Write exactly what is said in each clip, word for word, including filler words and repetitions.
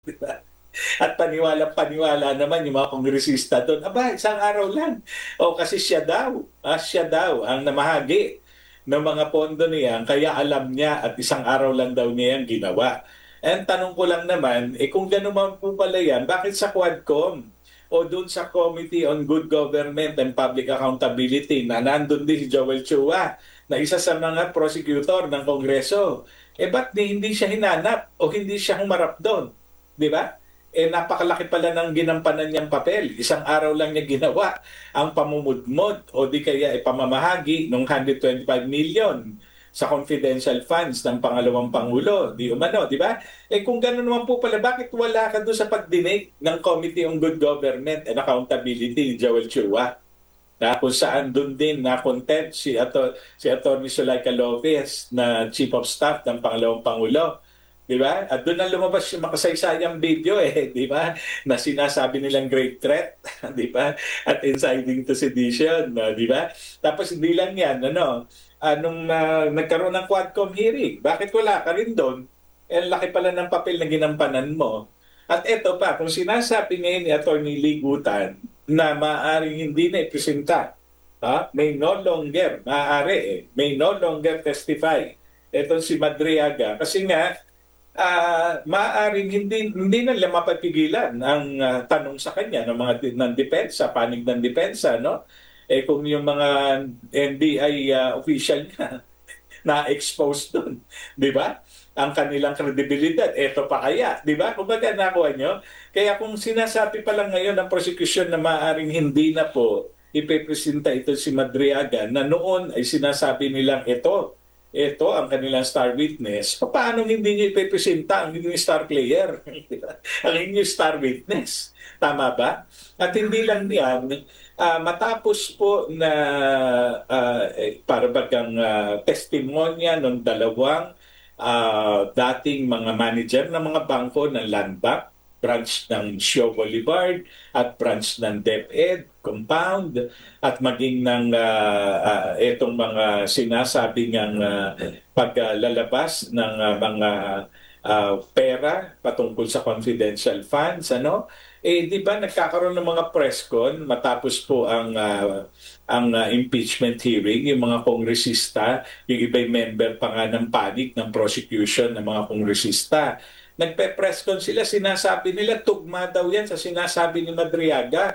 Di ba? At paniwalang-paniwala naman yung mga kongresista doon. Aba, isang araw lang. O kasi siya daw, ah, siya daw ang namahagi ng mga pondo niya, kaya alam niya at isang araw lang daw niya yung ginawa. And tanong ko lang naman, eh kung gano'n man po pala yan, bakit sa Quadcom o doon sa Committee on Good Government and Public Accountability na nandun din si Joel Chua na isa sa mga prosecutor ng Kongreso, eh ba't di, hindi siya hinanap o hindi siya humarap doon? Di ba? Eh napakalaki pala ng ginampanan niyang papel. Isang araw lang niya ginawa ang pamumudmod o di kaya ay pamamahagi ng one hundred twenty-five million sa confidential funds ng pangalawang pangulo, di umano, di ba? Eh kung gano'n naman po pala, bakit wala ka doon sa pagdinig ng Committee on Good Government and Accountability ni Joel Chua? Na kung saan doon din na content si Ato si Attorney Zulaika Lopez na Chief of Staff ng pangalawang pangulo. Di ba? At doon na lumabas yung makasaysayang video eh, di ba? Na sinasabi nilang great threat, di ba? At inciting to sedition, no? Di ba? Tapos hindi lang yan, ano, anong uh, nagkaroon ng Quadcom hearing, bakit wala ka rin doon? Eh, laki pala ng papel na ginampanan mo. At eto pa, kung sinasabi ngayon ni Attorney Ligutan na maaaring hindi na ipresenta, ha? May no longer, maaari eh, may no longer testify. Ito si Madriaga. Kasi nga, uh, maaaring hindi hindi na nila mapapigilan ang uh, tanong sa kanya ng mga ng depensa, panig ng depensa, no? Eh kung yung mga N B I uh, official niya na-expose doon, di ba? Ang kanilang kredibilidad, eto pa kaya, di ba? Kumbaga nakuha nyo. Kaya kung sinasabi pa lang ngayon ng prosecution na maaaring hindi na po ipepresenta ito si Madriaga na noon ay sinasabi nilang ito, ito ang kanilang star witness, paano hindi niyo ipepresenta ang inyong star player? Ang inyong star witness. Tama ba? At hindi lang yan, uh, matapos po na uh, para bagang uh, testimonya ng dalawang uh, dating mga manager ng mga bangko ng Land Bank, branch ng Sio Boulevard at branch ng DepEd compound at maging ng uh, uh, itong mga sinasabi ng uh, paglalabas ng uh, mga uh, pera patungkol sa confidential funds, ano? Eh di ba nagkakaroon ng mga press con matapos po ang uh, ang uh, impeachment hearing, yung mga kongresista, yung iba'y member pa nga ng panic ng prosecution ng mga kongresista. Nagpe-press con sila, sinasabi nila tugma daw yan sa sinasabi ni Madriaga.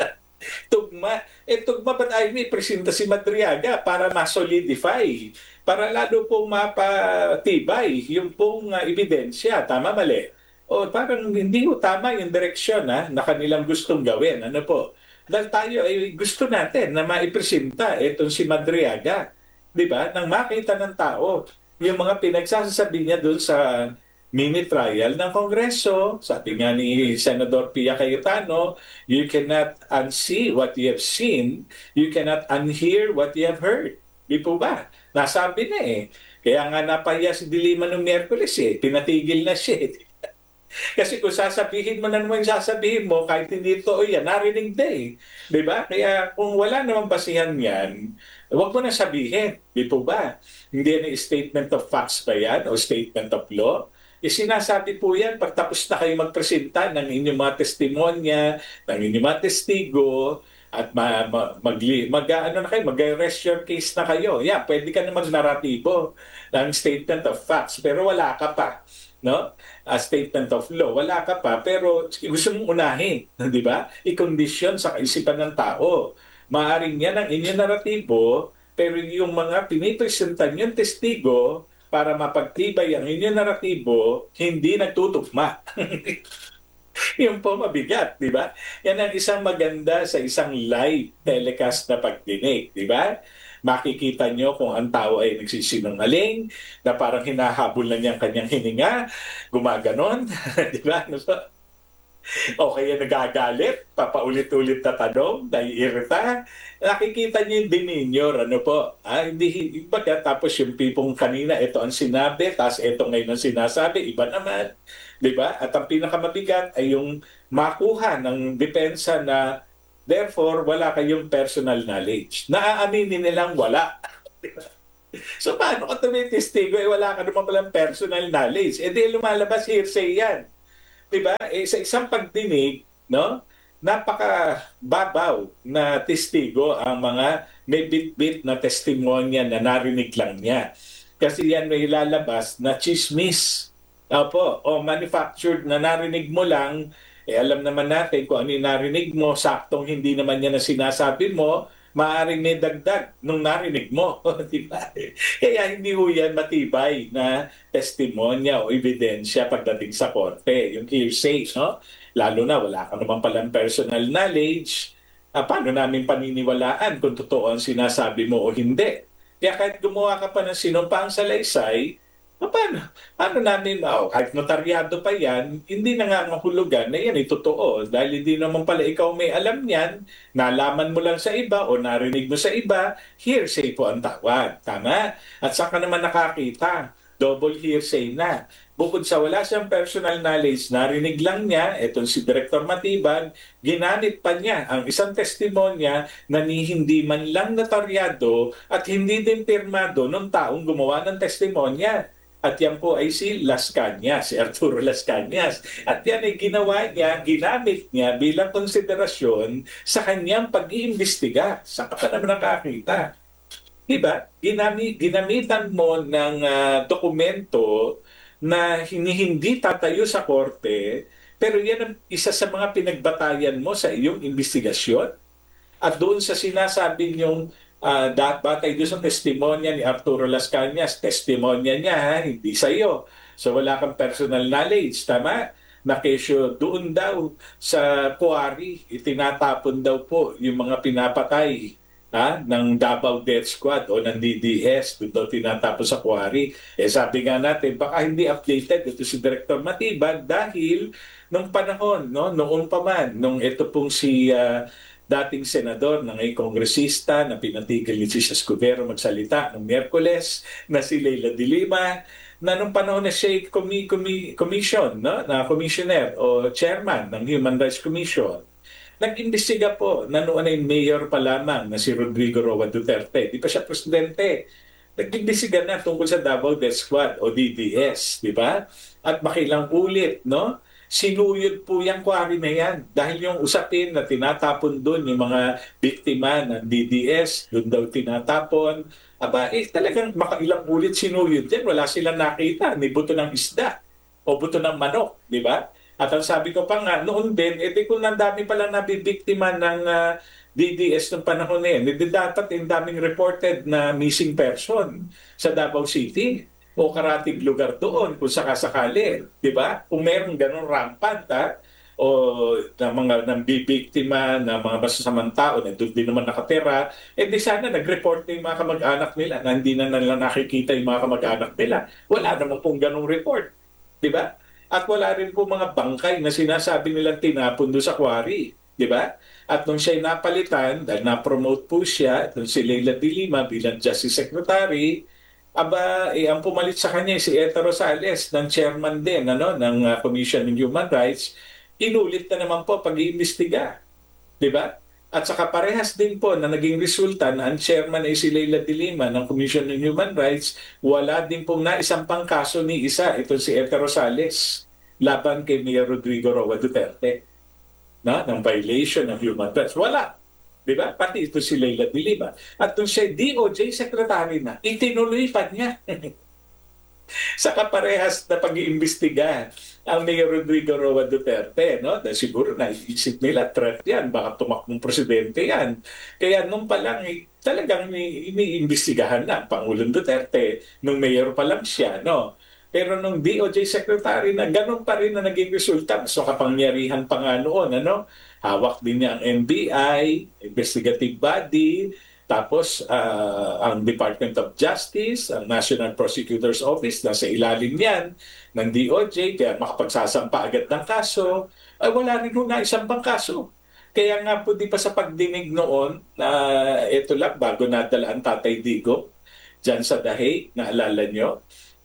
Tugma. Eh, tugma ba't ay may presenta si Madriaga para ma-solidify, para lalo pong mapatibay yung pong uh, ebidensya. Tama, mali? O parang hindi ko tama yung direksyon ha, na kanilang gustong gawin. Ano po? Dahil tayo ay gusto natin na maipresenta itong si Madriaga. Di ba? Nang makita ng tao yung mga pinagsasabi niya doon sa mini trial ng Kongreso. Sabi nga ni Senador Pia Cayetano, you cannot unsee what you have seen, you cannot unhear what you have heard. Di po ba? Nasabi na eh. Kaya nga napaya si Dilima noong Miyerkules eh. Pinatigil na siya eh. Kasi kung sasabihin mo na naman sasabihin mo, kahit hindi ito, o yan, narinig na eh. Di ba? Kaya kung wala namang basihan yan, huwag mo na sabihin. Di po ba? Hindi yan statement of facts ba yan o statement of law? Isinasabi po yan pag tapos na kayo magpresenta ng inyong mga testimonya, ng inyong mga testigo, at ma, ma, mag, mag, ano na kayo, mag-arrest your case na kayo. Yeah, pwede ka na mag-naratibo ng statement of facts, pero wala ka pa. No? A statement of law, wala ka pa, pero gusto mong unahin, di ba? I-condition sa kaisipan ng tao. Maaring yan ang inyong naratibo, pero yung mga pinipresentan yung testigo, para mapagtibay ang inyong naratibo, hindi nagtutugma. Yung po mabigat, di ba? Yan ang isang maganda sa isang live telecast na pagdinig, di ba? Makikita nyo kung ang tao ay nagsisinungaling, na parang hinahabol na niya ang kanyang hininga, gumaganon, di ba? O kaya nagagalit, papaulit-ulit na tanong, naiirita, nakikita niyo yung demeanor, ano po. Ah, hindi, baga, tapos yung pipong kanina, ito ang sinabi, tapos ito ngayon ang sinasabi, iba naman. Di ba? At ang pinakamabigat ay yung makuha ng depensa na therefore, wala kayong personal knowledge. Naaaminin nilang wala. So paano ka tumitestigo, eh wala ka naman palang personal knowledge? Eh di lumalabas hearsay yan. 'Di ba? Eh, sa isang pagdinig, no? Napaka-babaw na testigo ang mga may bit-bit na testimonya na narinig lang niya. Kasi yan may lalabas na chismis. Opo, o manufactured na narinig mo lang, eh alam naman natin kung ano yung narinig mo, saktong hindi naman yan na sinasabi mo, maaaring may dagdag nung narinig mo. Di ba? Kaya hindi ho yan matibay na testimonya o ebidensya pagdating sa korte. Yung hearsay, no? Lalo na wala ka naman palang personal knowledge, ah, paano namin paniniwalaan kung totoo ang sinasabi mo o hindi? Kaya kahit gumawa ka pa ng sinumpaang salaysay, ah, paano, paano namin, oh, kahit notaryado pa yan, hindi nangangahulugan na yan ay totoo. Dahil hindi naman pala ikaw may alam yan, nalaman mo lang sa iba o narinig mo sa iba, hearsay po ang tawag. Tama? At saka naman nakakita, double hearsay na. Bukod sa wala siyang personal knowledge, narinig lang niya, etong si Director Matiban, ginamit pa niya ang isang testimonya na ni hindi man lang notaryado at hindi din pirmado ng taong gumawa ng testimonya. At yan po ay si Las Cañas, si Arturo Las Cañas. At yan ay ginawa niya, ginamit niya bilang konsiderasyon sa kanyang pag-iimbestiga. Sa ka naman nakakita. Diba? Ginami, ginamitan mo ng ah, dokumento na hindi, hindi tatayo sa korte, pero yan ang isa sa mga pinagbatayan mo sa iyong investigasyon. At doon sa sinasabi niyong uh, batay doon sa testimonya ni Arturo Las Cañas, testimonya niya, ha, hindi sa iyo. So wala kang personal knowledge, tama? Na kesyo doon daw sa Kuwari, itinatapon daw po yung mga pinapatay, ha, ng Davao Death Squad o ng D D S, doon daw tinatapos sa Kuwari. Eh sabi nga natin, baka hindi updated ito si Director Matiban dahil nung panahon, no, noon pa man, nung ito pong si uh, dating senador na ngayon kongresista na pinatigil ni Chis Escudero magsalita noong Miyerkules na si Leila de Lima, na nung panahon na siya komi, komi, commission, no, na commissioner o chairman ng Human Rights Commission, nag-imbestiga po na noon ay mayor pa lamang na si Rodrigo Roa Duterte. Di pa siya presidente. Nag-imbestiga na tungkol sa Davao Death Squad o D D S, di ba? At makilang ulit, no? Sinuyod po yung quarry na yan. Dahil yung usapin na tinatapon doon, yung mga biktima ng D D S, doon daw tinatapon. Aba, eh, talagang makailang ulit sinuyod yan. Wala silang nakita, ni buto ng isda o buto ng manok, di ba? At ang sabi ko pa nga, noon din, edi kung ang dami pala nabibiktima ng uh, D D S ng panahon na yan, edi dapat yung daming reported na missing person sa Davao City o karating lugar doon kung sakasakali, di ba? Kung meron ganun rampant, ha? O na mga nang bibiktima na mga masasamang tao na doon din naman nakatira, eh di sana nag-report na yung mga kamag-anak nila na hindi na nila nakikita yung mga kamag-anak nila. Wala naman pong ganung report, di ba? At wala rin po mga bangkay na sinasabi nilang tinapon doon sa quarry, di ba? At nung siya'y napalitan, dahil na-promote po siya, nung si Leila de Lima bilang Justice Secretary, aba, eh, ang pumalit sa kanya si Eta Rosales, ng chairman din ano, ng uh, Commission on Human Rights, inulit na naman po pag-iimbestiga. Di ba? At saka parehas din po na naging resulta na ang chairman ay si Leila de Lima ng Commission on Human Rights, wala din pong naisampang kaso ni isa, ito si Eta Rosales, laban kay Mayor Rodrigo Roa Duterte, na, ng violation ng human rights. Wala. Di ba? Pati ito si Leila de Lima. At nung siya D O J secretary na, itinuloy pa niya. Sa kaparehas na pag-iimbestiga ang Mayor Rodrigo Roa Duterte, no? Dahil siguro naisip nila, threat yan, baka tumakbong presidente yan. Kaya nung pa lang, eh, talagang iniimbestigahan na ang Pangulong Duterte, nung mayor pa lang siya, no? Pero nung D O J secretary na, ganun pa rin na naging resulta. So kapangyarihan pa nga noon, ano? Hawak din niya ang N B I, investigative body, tapos uh, ang Department of Justice, ang National Prosecutor's Office, nasa ilalim yan ng D O J, kaya makapagsasampa agad ng kaso, ay wala rin na isang pang kaso. Kaya nga po di pa sa pagdinig noon, na uh, ito lang, bago nadala ang Tatay Digo, dyan sa The Hague, naalala nyo,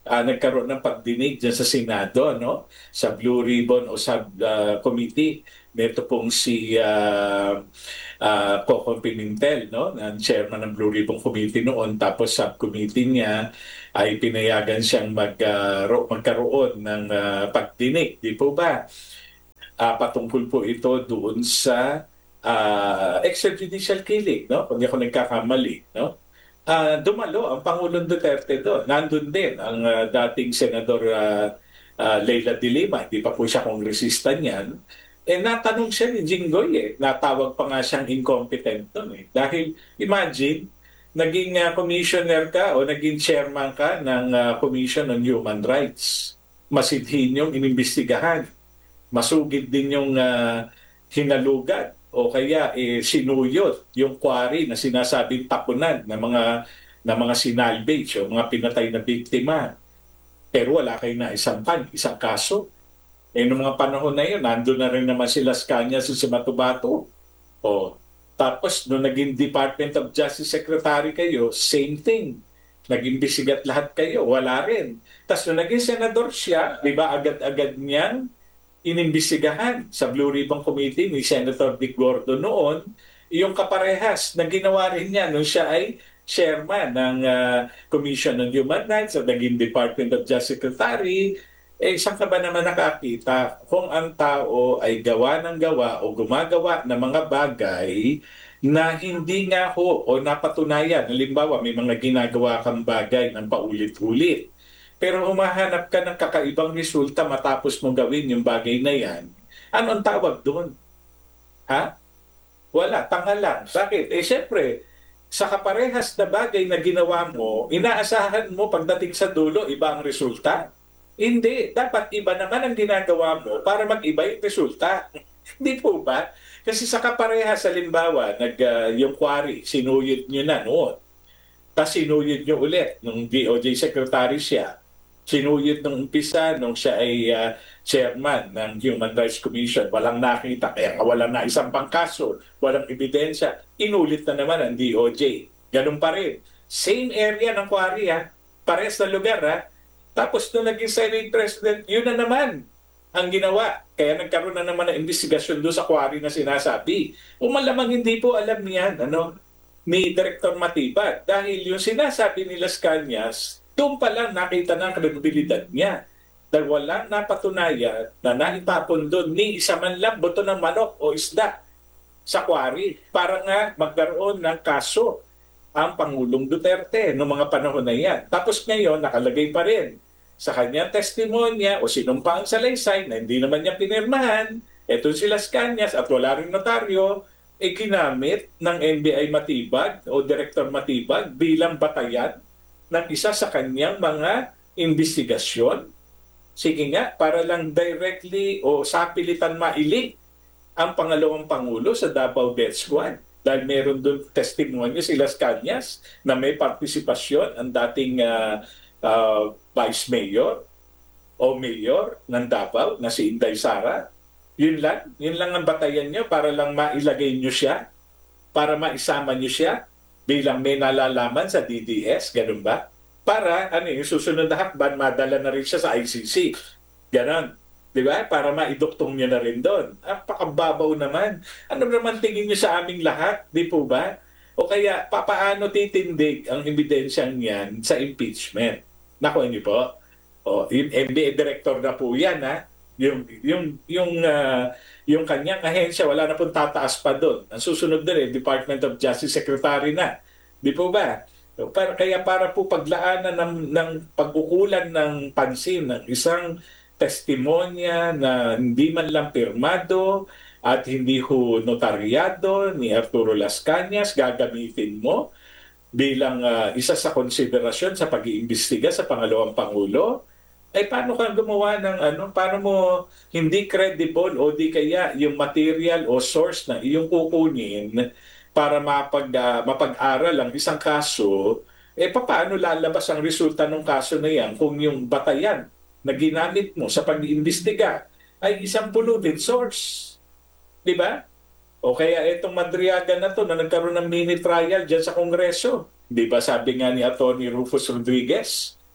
ah, nagkaroon ng pagdinig dyan sa Senado, no? Sa Blue Ribbon o Sub ah, Committee. Nito pong si uh, uh, Coco Pimentel, no? Ang chairman ng Blue Ribbon Committee noon. Tapos subcommittee niya ay pinayagan siyang mag, ah, ro- magkaroon ng ah, pagdinig. Di po ba? Ah, patungkol po ito doon sa ah, extrajudicial killing, no? Kung di ako nagkakamali, no? Ah, dumalo ang Pangulong Duterte doon. Nandun din ang ah, dating Senador ah, ah, Leila de Lima, hindi pa po siya kongresista niyan. Eh natanong siya ni Jinggoy eh. Natawag pa nga siyang incompetent doon eh. Dahil imagine, naging ah, commissioner ka o naging chairman ka ng ah, Commission on Human Rights. Masidhin yung inimbestigahan, masugid din yung uh, hinalugan o kaya eh, sinuyot yung quarry na sinasabing tapunan ng mga ng mga sinalvage o mga pinatay na biktima. Pero wala kayo na isang pan, isang kaso. Eh, noong mga panahon na yun, nandun na rin naman sila Las Cañas sa Matubato. O, tapos, nung naging Department of Justice Secretary kayo, same thing. Nag-imbisigat lahat kayo, wala rin. Tapos, nung naging senador siya, di ba, agad-agad niyang inimbestigahan sa Blue Ribbon Committee ni Senator Dick Gordon noon, yung kaparehas na ginawa rin niya nung siya ay chairman ng uh, Commission on Human Rights o naging Department of Justice Secretary. Eh, saan ka ba naman nakakita kung ang tao ay gawa ng gawa o gumagawa ng mga bagay na hindi nga ho o napatunayan. Halimbawa, may mga ginagawa kang bagay ng paulit-ulit. Pero humahanap ka ng kakaibang resulta matapos mong gawin yung bagay na yan. Ano ang tawag doon? Ha? Wala, tanga lang. Bakit? Eh, syempre, sa kaparehas na bagay na ginawa mo, inaasahan mo pagdating sa dulo, iba ang resulta. Hindi. Dapat iba naman ang ginagawa mo para mag-iba yung resulta. Hindi po ba? Kasi sa kaparehas, halimbawa, nag, uh, yung quarry, sinuyod nyo na noon. Tapos sinuyod nyo ulit nung D O J Secretary siya. Sinuyod nung umpisa nung siya ay uh, chairman ng Human Rights Commission. Walang nakita, kaya walang na isang pangkaso, walang ebidensya. Inulit na naman ang D O J. Ganun pa rin. Same area ng quarry, ha? Pares na lugar, ha? Tapos nung naging Senate President, yun na naman ang ginawa. Kaya nagkaroon na naman ng investigasyon doon sa quarry na sinasabi. O malamang hindi po alam niyan, ano, ni Director Matibag. Dahil yung sinasabi ni Las Cañas, doon pa lang nakita ng kredibilidad niya. Dahil walang napatunayan na naitapon doon ni isa man lang buto ng manok o isda sa quarry para nga magkaroon ng kaso ang Pangulong Duterte noong mga panahon na yan. Tapos ngayon, nakalagay pa rin sa kanyang testimonya o sinumpang salaysay na hindi naman niya pinirmahan, eto si Las Cañas at wala rin notaryo, e ginamit ng N B I Matibag o Director Matibag bilang batayan ng isa sa kanyang mga investigasyon. Sige nga, para lang directly o sapilitan mailig ang pangalawang Pangulo sa Davao Death Squad. Dahil meron doon testimonyo si Las Cañas na may partisipasyon ang dating uh, uh, Vice Mayor o Mayor ng Davao na si Inday Sara. Yun lang, yun lang ang batayan niyo para lang mailagay niyo siya, para maisama niyo siya bilang may nalalaman sa D D S, ganun ba? Para ano yung susunod na hakban, madala na rin siya sa I C C. Ganon. Di ba? Para maiduktong niyo na rin doon. Napakababaw naman. Ano naman tingin niyo sa aming lahat? Di po ba? O kaya, papaano titindig ang ebidensyang yan sa impeachment? Nakuha niyo po? O, yung N B A director na po yan, ha? Yung, yung, yung, uh, yung kanyang ahensya, wala na pong tataas pa doon. Ang susunod doon eh, Department of Justice Secretary na. Di po ba? So, para, kaya para po paglaanan ng, ng pagkukulan ng pansin ng isang testimonya na hindi man lang pirmado at hindi ho notaryado ni Arturo Las Cañas, gagamitin mo bilang uh, isa sa konsiderasyon sa pag-iimbestiga sa pangalawang Pangulo, ay paano kang gumawa ng ano, paano mo hindi credible o di kaya yung material o source na iyong kukunin para mapag, uh, mapag-aral ang isang kaso, eh paano lalabas ang resulta ng kaso na yan kung yung batayan na ginamit mo sa pag-iimbestiga ay isang polluted source. Di ba? O kaya itong Madriaga na to na nagkaroon ng mini trial dyan sa Kongreso. Di ba sabi nga ni Atty. Rufus Rodriguez,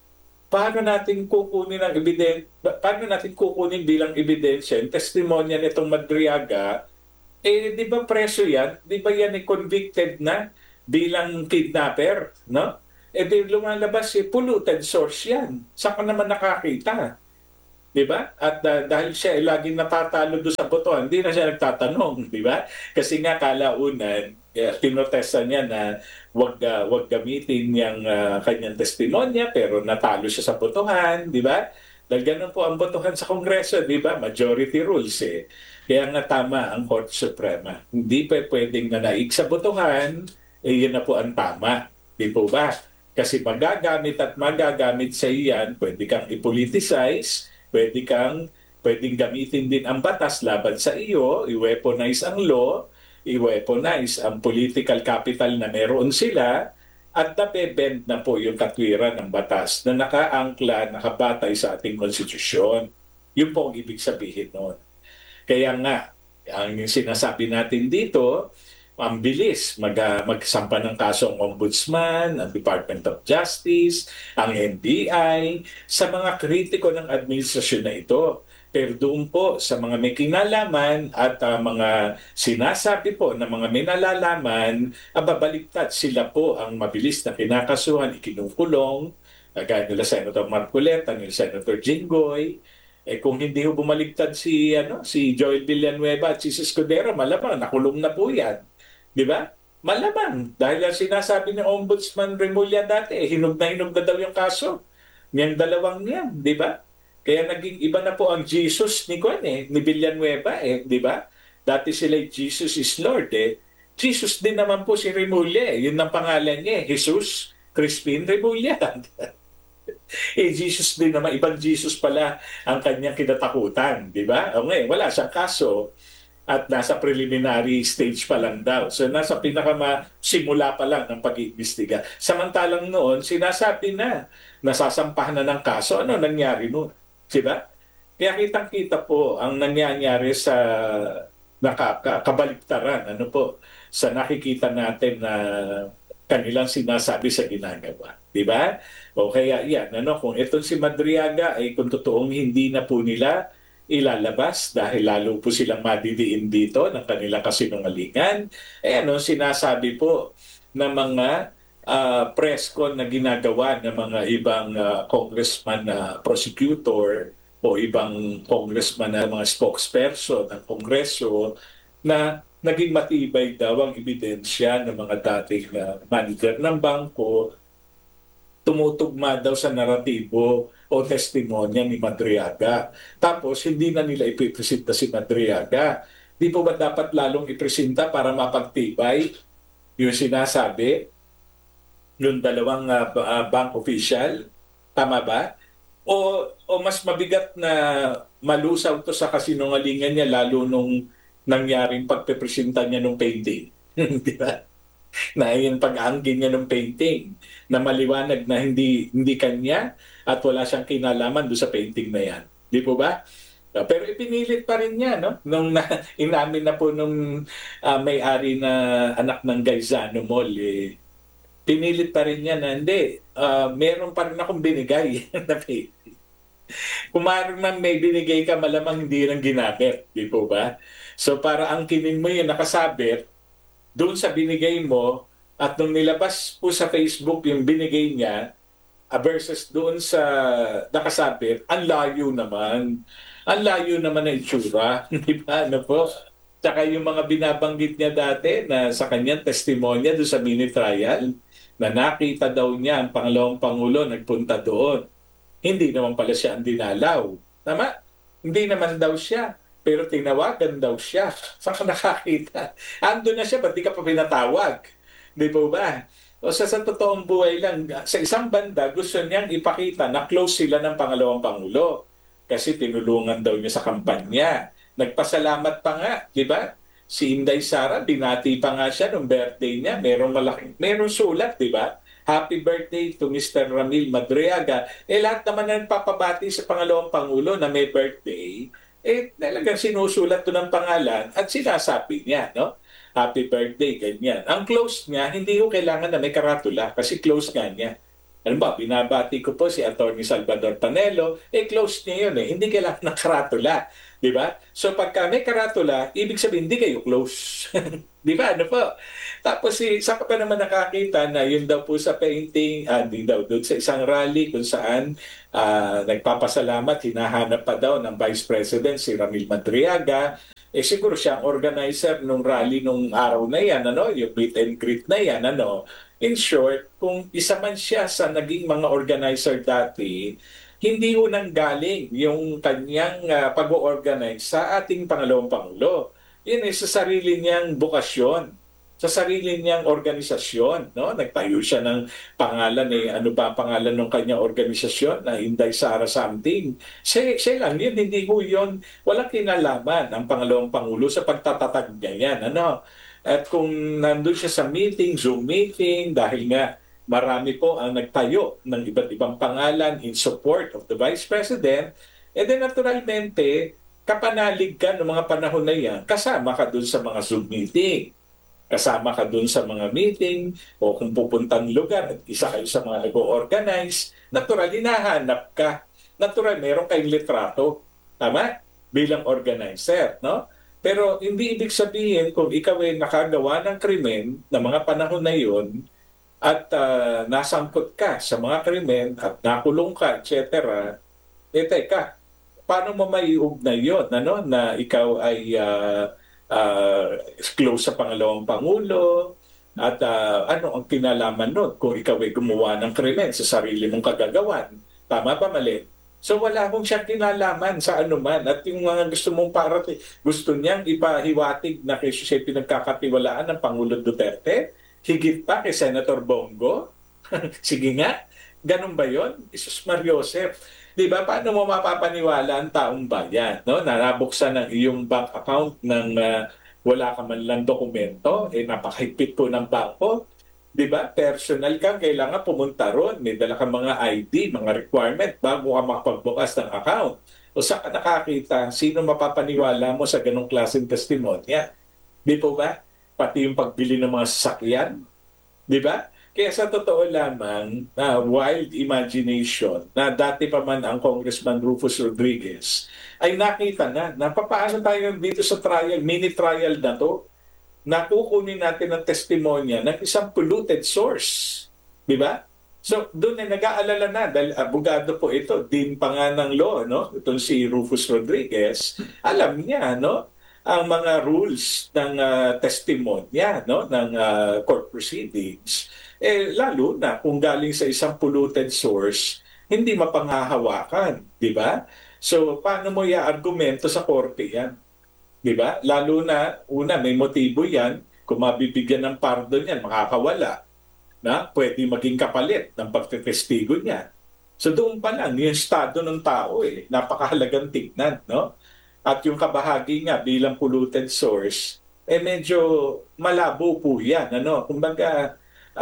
paano natin kukunin ang ebiden paano natin kukunin bilang ebidensya yung testimonya nitong Madriaga? Eh, di ba preso yan? Di ba yan ay convicted na bilang kidnapper, no? Eh, di lumalabas eh, polluted source yan. Saan ka naman nakakita? Di ba? At uh, dahil siya ay laging natatalo doon sa botohan, hindi na siya nagtatanong, di ba? Kasi nga kalaunan, eh, pinotesta niya na wag uh, wag gamitin yung uh, kanyang testimonya pero natalo siya sa botohan, di ba? Dahil ganun po ang botohan sa Kongreso, di ba? Majority rules eh. Kaya nga tama ang Korte Suprema. Hindi pa pwedeng nanaig sa botohan, eh yun na po ang tama. Di po ba? Kasi magagamit at magagamit sa iyan, pwede kang i-politicize, pwede kang, pwedeng gamitin din ang batas laban sa iyo, i-weaponize ang law, i-weaponize ang political capital na meron sila, at napebend na po yung katwiran ng batas na nakaangkla, nakabatay sa ating konstitusyon. Yun po ang ibig sabihin noon. Kaya nga, ang sinasabi natin dito, ang bilis mag, uh, magsampa ng kaso ang Ombudsman, ang Department of Justice, ang N B I, sa mga kritiko ng administrasyon na ito. Pero doon po sa mga may kinalaman at uh, mga sinasabi po na mga may nalalaman, ababaliktad sila po ang mabilis na kinakasuhan, ikinukulong, gaya nila Senator Marcoleta, nila Senator Jinggoy. Eh kung hindi ho bumaligtad si ano si Joel Villanueva at si Escudero, malamang nakulong na po yan. Di ba? Malamang. Dahil ang sinasabi ni Ombudsman Remulla dati, eh, hinog na hinog na daw yung kaso. Niyang dalawang niyan, di ba? Kaya naging iba na po ang Jesus ni Juan eh, ni Villanueva eh, di ba? Dati sila Jesus is Lord eh. Jesus din naman po si Remulla eh. Yun ang pangalan niya eh, Jesus Crispin Remulla. Eh, Jesus din naman, ibang Jesus pala ang kanyang kinatakutan, di ba? O ngayon, wala siyang kaso at nasa preliminary stage pa lang daw. So nasa pinakamasimula pa lang ng pag-iimbestiga. Samantalang noon, sinasabi na, nasasampahan na ng kaso, ano nangyari noon? Di ba? Kaya kitang-kita po ang nangyayari sa nakakabaliktaran, ano po, sa nakikita natin na kanilang sinasabi sa ginagawa. Di ba? O kaya yan, ano, kung itong si Madriaga ay kung totoong hindi na po nila ilalabas dahil lalo po silang madidiin dito ng kanilang kasinungalingan, eh ano, sinasabi po ng mga uh, press con na ginagawa ng mga ibang uh, congressman na prosecutor o ibang congressman na mga spokesperson ng Kongreso na naging matibay daw ang ebidensya ng mga dating uh, manager ng bangko, tumutugma daw sa naratibo o testimonya ni Madriaga. Tapos, hindi na nila ipipresenta si Madriaga. Di po ba dapat lalong ipresenta para mapagtibay yung sinasabi yung dalawang uh, uh, bank official? Tama ba? O, o mas mabigat na malusaw to sa kasinungalingan niya lalo nung nangyaring pagpipresenta niya ng painting? Di ba? Na yung pag-aangkin niya ng painting na maliwanag na hindi hindi kanya at wala siyang kinalaman doon sa painting na yan. Di po ba? Pero ipinilit pa rin niya, no? Nung na, inamin na po nung uh, may-ari na anak ng Gaisano Mall, eh, pinilit pa rin niya na hindi, uh, meron pa rin akong binigay na painting. Kung maaaring may binigay ka, malamang hindi lang ginamit. Di po ba? So para angkinin mo yung nakasabit, doon sa binigay mo at nung nilabas po sa Facebook yung binigay niya uh, versus doon sa nakasabit, ang layo naman. Ang layo naman ng itsura. Di ba? Ano po? Tsaka yung mga binabanggit niya dati na sa kanyang testimonya doon sa mini trial na nakita daw niya ang pangalawang Pangulo nagpunta doon. Hindi naman pala siya ang dinalaw. Tama? Hindi naman daw siya. Pero tinawagan daw siya. Saan ka nakakita? Ando na siya, ba't di ka pa pinatawag? Di po ba? O sa, sa totoong buhay lang, sa isang banda, gusto niyang ipakita na close sila ng pangalawang Pangulo. Kasi tinulungan daw niya sa kampanya. Nagpasalamat pa nga, di ba? Si Inday Sara, binati pa nga siya nung birthday niya. Merong malaking, merong sulat, di ba? Happy birthday to Mister Ramil Madriaga. Eh lahat naman na nagpapabati sa pangalawang Pangulo na may birthday, eh talagang sinusulat to ng pangalan at sinasabi niya, no? Happy birthday, ganyan. Ang close niya, hindi ko kailangan na may karatula kasi close nga niya. Alam ba, binabati ko po si Attorney Salvador Panelo, eh close niya yun eh. Hindi kailangan ng karatula. Di ba? So pagka may karatula, ibig sabihin hindi kayo close. Di ba? Ano po? Tapos si, saan ka pa naman nakakita na yun daw po sa painting, ah, di daw, doon sa isang rally kung saan ah, nagpapasalamat, hinahanap pa daw ng Vice President si Ramil Madriaga. Eh siguro siya ang organizer nung rally nung araw na yan, ano, yung meet and greet na yan, ano. In short, kung isa man siya sa naging mga organizer dati, hindi ho nang galing yung kanyang ah, pag-organize sa ating Pangalawang Pangulo. Yun ay sa sarili niyang bukasyon, sa sarili niyang organisasyon. No? Nagtayo siya ng pangalan, eh, ano ba pangalan ng kanyang organisasyon na Inday Sara something. Siya, siya lang yun, hindi ho yun. Walang kinalaman ang Pangalawang Pangulo sa pagtatatag niya yan. Ano? At kung nandun siya sa meeting, Zoom meeting, dahil nga marami po ang nagtayo ng iba't ibang pangalan in support of the Vice President, e then naturalmente, kapanalig ka ng mga panahon na yan, kasama ka dun sa mga Zoom meeting. Kasama ka dun sa mga meeting o kung pupuntang lugar at isa kayo sa mga nag-organize, natural, hinahanap ka. Natural, meron kayong litrato. Tama? Bilang organizer, no? Pero hindi ibig sabihin kung ikaw ay nakagawa ng krimen na mga panahon na yun at ah, nasangkot ka sa mga krimen at nakulong ka, et cetera, eh teka, paano mo maiugnay yun, ano, na ikaw ay ah, ah, close sa Pangalawang Pangulo at ah, ano ang kinalaman nun kung ikaw ay gumawa ng krimen sa sarili mong kagagawan? Tama ba mali? So wala akong siyang kinalaman sa anuman at yung mga gusto mong parating, gusto niyang ipahiwatig na kay siya pinagkakatiwalaan ng Pangulo Duterte, higit pa kay Senator Bongo. Sige nga, ganun ba yon? Isus Mariosep. Di ba? Paano mo mapapaniwala ang taong bayan? No? Na nabuksan ng iyong bank account ng ah, wala ka man lang dokumento, eh napakahigpit po ng bangko. Di ba? Personal ka, kailangan pumunta ron. May dala kang mga I D, mga requirement bago ka makapagbukas ng account. O saan ka nakakita? Sino mapapaniwala mo sa ganong klaseng testimonya? Di po ba? Pati yung pagbili ng mga sasakyan. Di ba? Kaya sa totoo lamang, na wild imagination na dati pa man ang Congressman Rufus Rodriguez ay nakita na na paano tayo dito sa trial, mini trial na to, na kukunin natin ang testimonya ng isang polluted source. Di ba? So, doon ay nag-aalala na dahil abogado po ito, din pa nga ng law, no? Itong si Rufus Rodriguez, alam niya, no? Ang mga rules ng ah, testimonya, no? Ng ah, court proceedings. Eh, lalo na kung galing sa isang polluted source, hindi mapanghahawakan, di ba? So, paano mo i-argumento sa korte yan? Di ba? Lalo na, una, may motibo yan. Kung mabibigyan ng pardon yan, makakawala. Na pwede maging kapalit ng pagtetestigo niya. So doon pa lang, yung estado ng tao eh, napakahalagang tignan, no? At yung kabahagi nga bilang polluted source, eh medyo malabo po yan, ano? Kumbaga,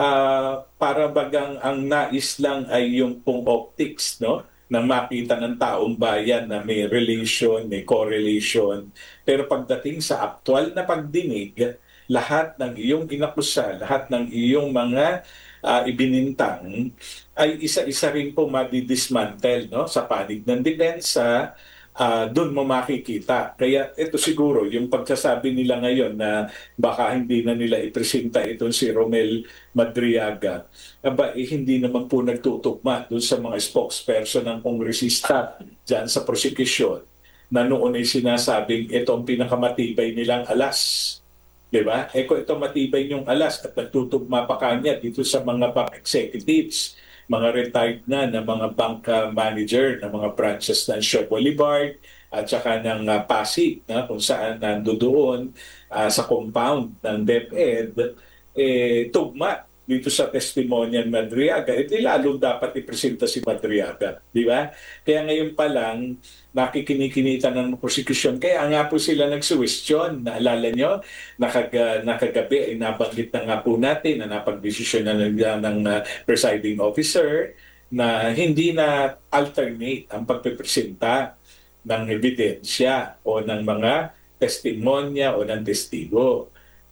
ah, para bagang ang nais lang ay yung pong optics, no? Nang makita ng taong bayan na may relation, may correlation. Pero pagdating sa aktual na pagdinig, lahat ng iyong inakusa, lahat ng iyong mga ah, ibinintang ay isa-isa rin po madidismantle, no? Sa panig ng depensa, ah, doon mo makikita. Kaya ito siguro yung pagsasabi nila ngayon na baka hindi na nila ipresenta itong si Romel Madriaga, aba, eh, hindi naman po nagtutugma doon sa mga spokesperson ng kongresista dyan sa prosecution na noon ay sinasabing ito ang pinakamatibay nilang alas. Di ba? Eh kung ito matibay yung alas at nagtutugma pa kanya dito sa mga bank executives, mga retired na na mga bank uh, manager ng mga branches ng Shaw Boulevard at saka ng uh, Pasig na kung saan nandoon uh, sa compound ng DepEd, eh, tugma dito sa testimonya ng Madriaga, eh di lalo dapat ipresenta si Madriaga. Di ba? Kaya ngayon pa lang, nakikinikinita ng prosecution. Kaya nga po sila nagsuwestiyon. Naalala nyo, nakag, nakagabi ay nabanggit na nga po natin na napagdesisyon na ng, ng uh, presiding officer na hindi na alternate ang pagpipresenta ng ebidensya o ng mga testimonya o ng testigo.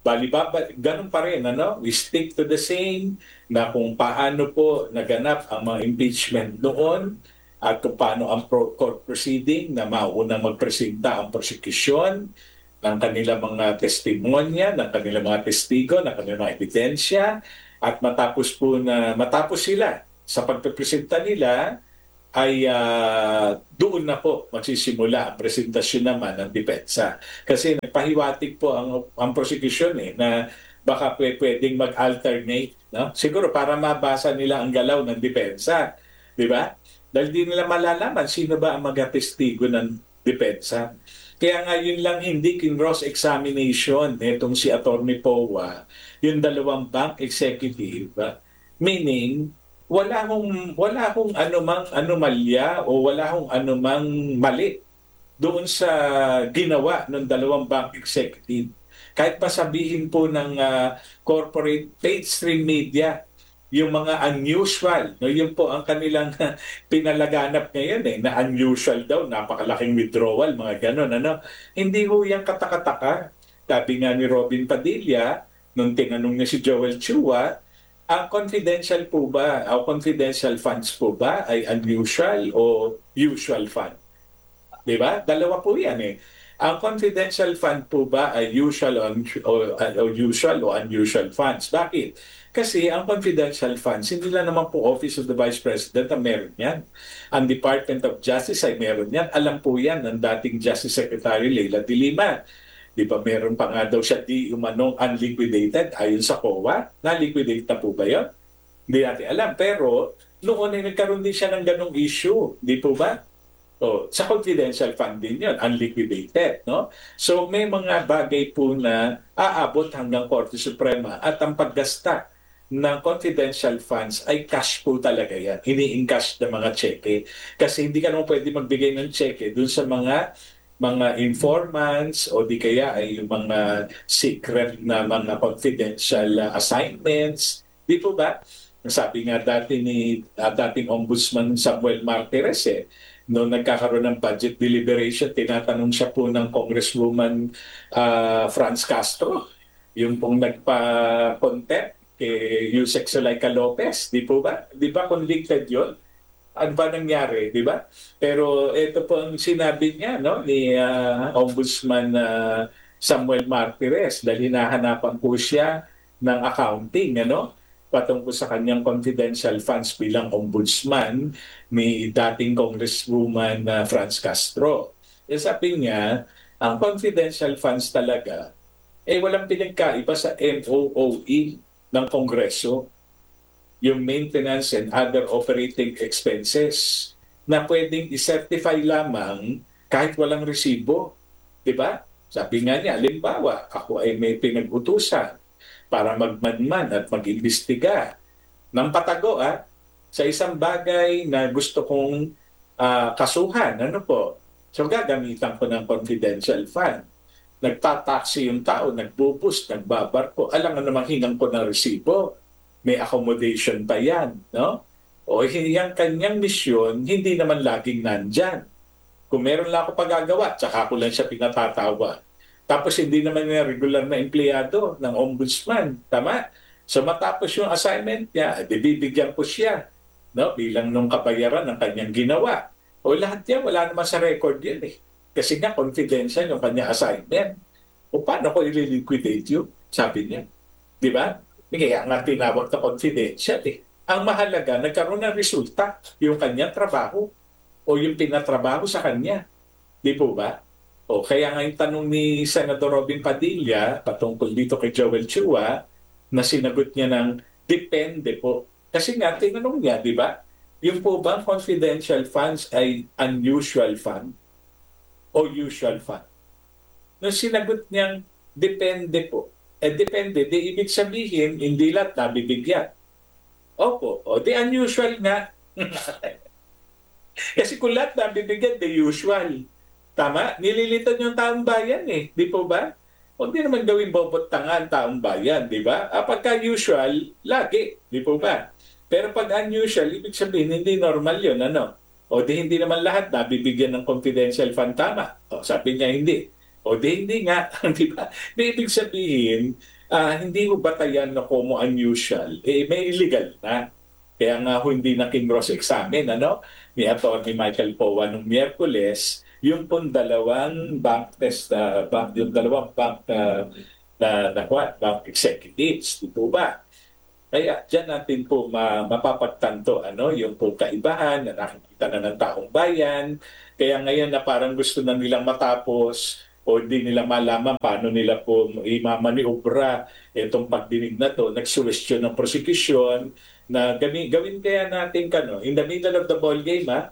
Bali ba, ba- ganun pa rin, ano? We stick to the same na kung paano po naganap ang mga impeachment noon at kung paano ang pro- court proceeding na maunang magpresenta ang prosekusyon ng kanilang mga testimonya, ng kanilang mga testigo, ng kanilang mga ebidensya, at matapos po na matapos sila sa pagpipresenta nila, ay ah, doon na po magsisimula ang presentasyon naman ng depensa. Kasi nagpahiwatig po ang, ang prosecution eh, na baka pwe- pwedeng mag-alternate. No? Siguro para mabasa nila ang galaw ng depensa. Di ba? Dahil di nila malalaman sino ba ang mag-testigo ng depensa. Kaya nga yun lang hindi kin-cross examination nitong si Atty. Powa, yung dalawang bank executive, ah, meaning wala hong wala hong anumang anomalya o wala hong anumang mali doon sa ginawa ng dalawang bank executive. Kahit pa sabihin po ng ah, corporate mainstream media, yung mga unusual, no, yun po ang kanilang pinalaganap ngayon eh, na unusual daw, napakalaking withdrawal, mga ganon, ano. Hindi ho yan katakataka. Sabi nga ni Robin Padilla, nung tinanong niya si Joel Chua, ang confidential po ba, o confidential funds po ba ay unusual o usual fund? Di ba? Dalawa po yan eh. Ang confidential fund po ba ay usual o, o, o usual o unusual funds? Bakit? Kasi ang confidential funds, hindi lang naman po Office of the Vice President ang meron yan. Ang Department of Justice ay meron yan. Alam po yan ng dating Justice Secretary Leila de Lima. Di ba meron pa nga daw siya di umanong unliquidated ayon sa C O A? Na-liquidate na po ba yun? Hindi natin alam. Pero noon ay nagkaroon din siya ng ganong issue. Di po ba? Oh, sa confidential fund din yun, unliquidated, no? So may mga bagay po na aabot hanggang Korte Suprema at ang paggasta ng confidential funds ay cash po talaga yan. Ini-encash ng mga cheque. Kasi hindi ka naman pwede magbigay ng cheque dun sa mga mga informants o di kaya ay yung mga secret na mga confidential uh, assignments. Di po ba? Sabi nga dati ni uh, dating Ombudsman Samuel Martires eh, noong nagkakaroon ng budget deliberation, tinatanong siya po ng Congresswoman uh, Franz Castro, yung pong nagpa-contempt kay Yusek Zulaika Lopez, di po ba? Di ba convicted yun? Ano ba nangyari, di ba? Pero ito po ang sinabi niya no, ni uh, Ombudsman uh, Samuel Martires dahil hinahanapan po siya ng accounting, ano? Patungkol sa kanyang confidential funds bilang ombudsman ni dating Congresswoman uh, Franz Castro. E sabi niya, ang confidential funds talaga, eh walang pinagkaiba sa M O O E ng Kongreso, yung maintenance and other operating expenses na pwedeng i-certify lamang kahit walang resibo. Di ba? Sabi nga niya, halimbawa, ako ay may pinag-utusan para magmanman at mag-imbestiga ng patago ah, sa isang bagay na gusto kong ah, kasuhan. Ano po? So gagamitan ko ng confidential fund. Nagtataksi yung tao, nagbubus, nagbabarko. Alam nga namang hingang ko ng resibo. May accommodation pa yan. No? O yung kanyang misyon, hindi naman laging nandyan. Kung meron lang ako pagagawa, tsaka ko lang siya pinatatawa. Tapos hindi naman niya regular na empleyado ng ombudsman. Tama? So matapos yung assignment niya, bibigyan ko siya no, bilang nung kabayaran ng kanyang ginawa. O lahat yan, wala naman sa record yan eh. Kasi nga confidential yung kanyang assignment. O paano ko i-liquidate yun? Sabi niya. Di ba? Kaya nga tinawag na confidential eh. Ang mahalaga, nagkaroon ng resulta yung kanyang trabaho o yung pinatrabaho sa kanya. Di po ba? O kaya nga yung tanong ni Senator Robin Padilla patungkol dito kay Joel Chua na sinagot niya ng depende po. Kasi nga, tinanong niya, di ba? Yung po bang confidential funds ay unusual fund o usual fund? Nung sinagot niyang depende po, eh depende, di ibig sabihin, hindi lahat nabibigyan. Opo, o di unusual nga. Kasi kung lahat nabibigyan, di usual. Tama? Nililitan yung taong bayan eh. Di po ba? Huwag din naman gawin bobot tanga ang taong bayan, di ba? Ah, pagka usual, lagi. Di po ba? Pero pag unusual, ibig sabihin, hindi normal yun, ano? O di hindi naman lahat nabibigyan ng confidential fund, tama? O sabi niya hindi. O di hindi nga, di ba? Di ibig sabihin, Ah, hindi ho batayan na como unusual, eh may illegal na. Kaya nga ho hindi na kin-cross-examine ano, ni Atty. Michael Poa nung Miyerkules, yung pong dalawang bank test, ah, bank, yung dalawang bank ah, na, na, what, bank executives, di po ba? Kaya diyan natin po ma, mapapagtanto ano, yung po kaibahan na nakikita na ng taong bayan. Kaya ngayon na parang gusto na nilang matapos o hindi nila malaman paano nila po imamaniobra itong pagdinig na to, nagsuwestiyon ng prosecution na gawin, gawin kaya natin kano, in the middle of the ball game ha,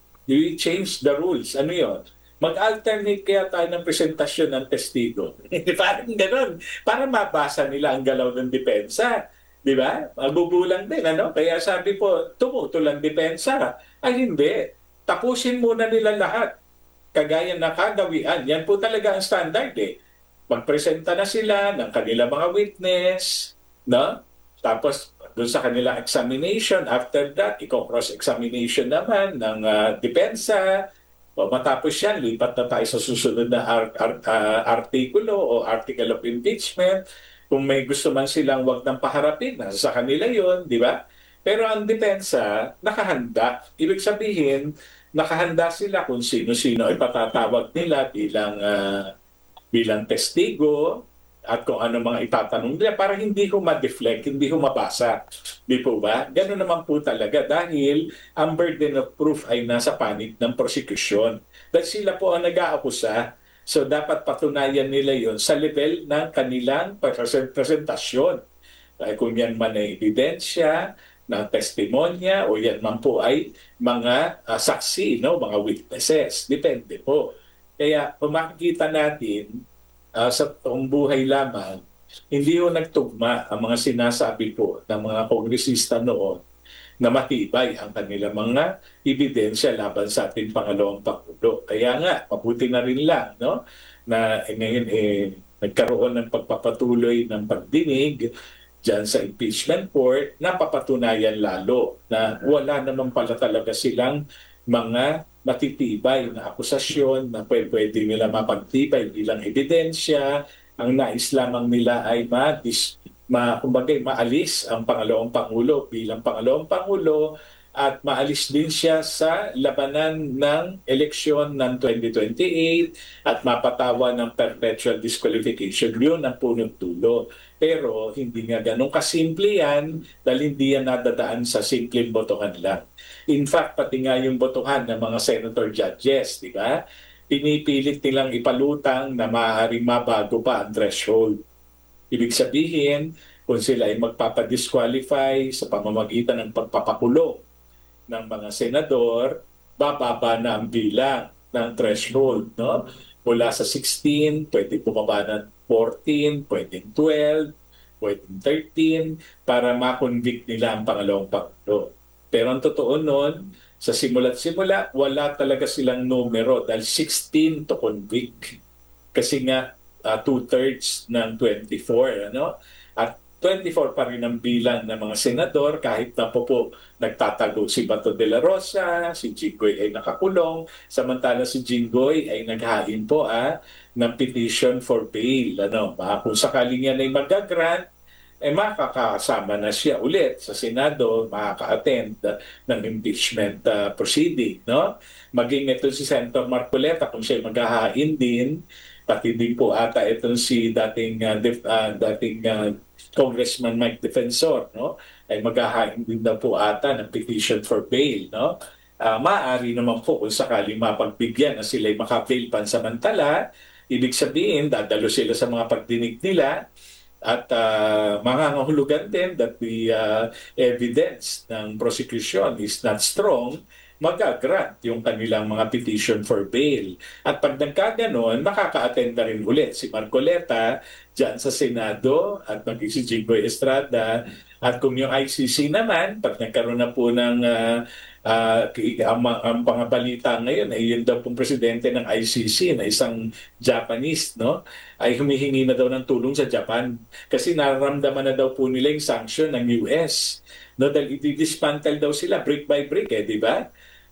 we change the rules. Ano yon? Mag-alternate kaya tayo ng presentasyon ng testigo. Parang ganun. Para mabasa nila ang galaw ng depensa. Di ba? Magugulang din, ano? Kaya sabi po, tumutol ang depensa. Ay hindi. Tapusin muna nila lahat. Kagaya na kagawian. Yan po talaga ang standard eh. Magpresenta na sila ng kanilang mga witness, no? Tapos doon sa kanilang examination, after that, i-cross-examination naman ng uh, depensa. O matapos yan, lipat na tayo sa susunod na ar- ar- uh, artikulo o article of impeachment. Kung may gusto man silang wag nang paharapin, nasa sa kanila yon, di ba? Pero ang depensa, nakahanda. Ibig sabihin, nakahanda sila kung sino-sino ay patatawag nila bilang uh, bilang testigo at kung ano mga itatanong nila para hindi ko ma-deflect, hindi ko mabasa. Di po ba? Ganun naman po talaga dahil ang burden of proof ay nasa panig ng prosecution. Dahil sila po ang nag-aakusa, so dapat patunayan nila yon sa level ng kanilang presentasyon. Ay kung yan man ay ebidensya, na testimonya o yan man po ay mga uh, saksi, no? Mga witnesses. Depende po. Kaya kung makikita natin uh, sa toong buhay lamang, hindi ho nagtugma ang mga sinasabi po ng mga kongresista noon na matibay ang kanilang mga ebidensya laban sa ating pangalawang Pangulo. Kaya nga, mabuti na rin lang no? Na eh, ngayon eh, nagkaroon ng pagpapatuloy ng pagdinig dyan sa impeachment court, napapatunayan lalo na wala naman pala talaga silang mga matitibay na akusasyon na pwede, pwede nila mapagtibay bilang ebidensya. Ang nais lamang nila ay ma-dis, ma, kumbaga, maalis ang pangalawang Pangulo bilang pangalawang Pangulo at maalis din siya sa labanan ng eleksyon ng twenty twenty-eight at mapatawa ng perpetual disqualification. Yun ang punong dulo. Pero hindi nga ganun kasimple yan dahil hindi yan nadadaan sa simpleng botohan lang. In fact, pati nga yung botohan ng mga senator judges, di ba? Pinipilit nilang ipalutang na maaaring mabago pa ang threshold. Ibig sabihin, kung sila ay magpapadisqualify sa pamamagitan ng pagpapakulong ng mga senador, bababa na ang bilang ng threshold. No? Mula sa sixteen, pwede bumaba ng fourteen, pwedeng twelve, pwedeng thirteen, para makonvict nila ang pangalawang Pangulo. Pero ang totoo nun, sa simula't simula, wala talaga silang numero dahil sixteen to convict. Kasi nga, uh, two-thirds ng twenty-four. Ano? At twenty-four pa rin ang bilang ng mga senador kahit na po po nagtatago si Bato de la Rosa, si Jinggoy ay nakakulong, samantala si Jinggoy ay naghain po ah, ng petition for bail. Ano? Kung sakaling yan ay mag-grant, eh makakasama na siya ulit sa Senado, makaka-attend uh, ng impeachment uh, proceeding. No? Maging ito si Senator Marcoleta, kung siya maghahain din, pati din po ata itong si dating, uh, def, uh, dating uh, Congressman Mike Defensor, no? Ay maghahain din daw po ata ng petition for bail. No? Uh, maaari naman po kung sakaling mapagbigyan na sila ay maka-bail pansamantala, ibig sabihin, dadalo sila sa mga pagdinig nila, at uh, mangangahulugan din that the uh, evidence ng prosecution is not strong, mag-grant yung kanilang mga petition for bail. At pag nagkaganon, makaka-attend na rin ulit si Marcoleta dyan sa Senado at maging si Jinggoy Estrada. At kung yung I C C naman, pag nagkaroon na po ng uh, uh, ang, ang pangabalita ngayon ay yun daw pong presidente ng I C C na isang Japanese, no? Ay humihingi na daw ng tulong sa Japan kasi nararamdaman na daw po nila yung sanction ng U S. No, dahil i-dismantle daw sila brick by brick, eh, di ba?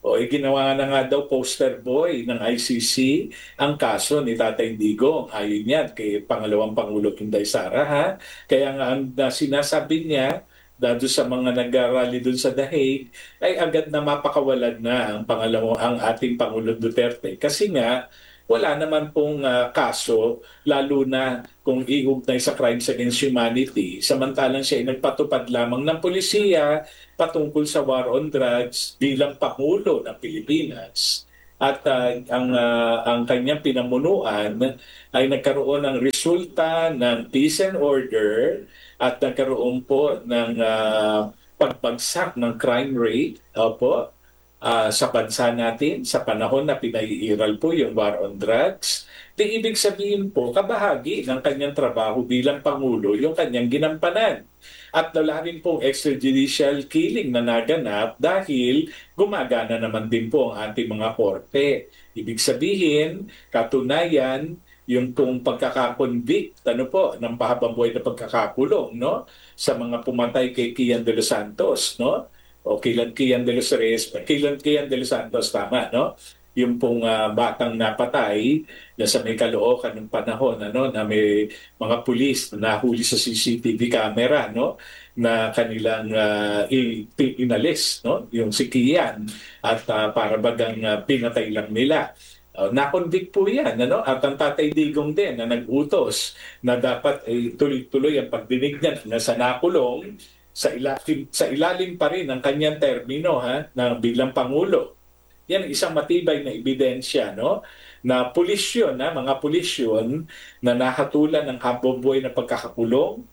O eh, ginawa na nga daw poster boy ng I C C ang kaso ni Tatay Digong. Ayon yan kay pangalawang Pangulo Inday Sara, ha? Kaya nga ang na sinasabi niya dado sa mga nag-rally dun sa The Hague ay agad na mapakawalan na ang pangalawa ang ating Pangulong Duterte. Kasi nga wala naman pong ah, kaso lalo na kung iugnay sa crimes against humanity samantalang siya ay nagpatupad lamang ng polisiya patungkol sa war on drugs bilang Pangulo ng Pilipinas. At ah, ang ah, ang kanyang pinamunuan ay nagkaroon ng resulta ng peace and order at nagkaroon po ng ah, pagbagsak ng crime rate, opo, ah, sa bansa natin sa panahon na pinaiiral po yung war on drugs. Di ibig sabihin po, kabahagi ng kanyang trabaho bilang Pangulo yung kanyang ginampanan. At wala rin pong extrajudicial killing na naganap dahil gumagana naman din po ang ating mga korte. Ibig sabihin, katunayan, yung pong pagkakakonvict, ano po, ng pahabang buhay na pagkakakulong, no? Sa mga pumatay kay Kian de los Santos, no? O Kilan Kian de los Reyes, Kilan Kian de los Santos, tama, no? Yung pong ah, batang napatay na sa may Caloocan ng panahon, ano, na may mga pulis na nahuli sa C C T V camera, no? Na kanilang ah, i- i- inalis, no? Yung si Kian at ah, para bagang ah, pinatay lang nila. Uh, na-convict po yan, ano? At ang Tatay Digong din na nag-utos na dapat ay tuloy-tuloy ang pagdinig niya na sa nakulong sa ilalim, sa ilalim pa rin ng kanyang termino, ha, na bilang Pangulo. Yan ang isang matibay na ebidensya, no? Na pulis yun, ha, mga pulis yun na nahatulan ng habang-buhay na pagkakakulong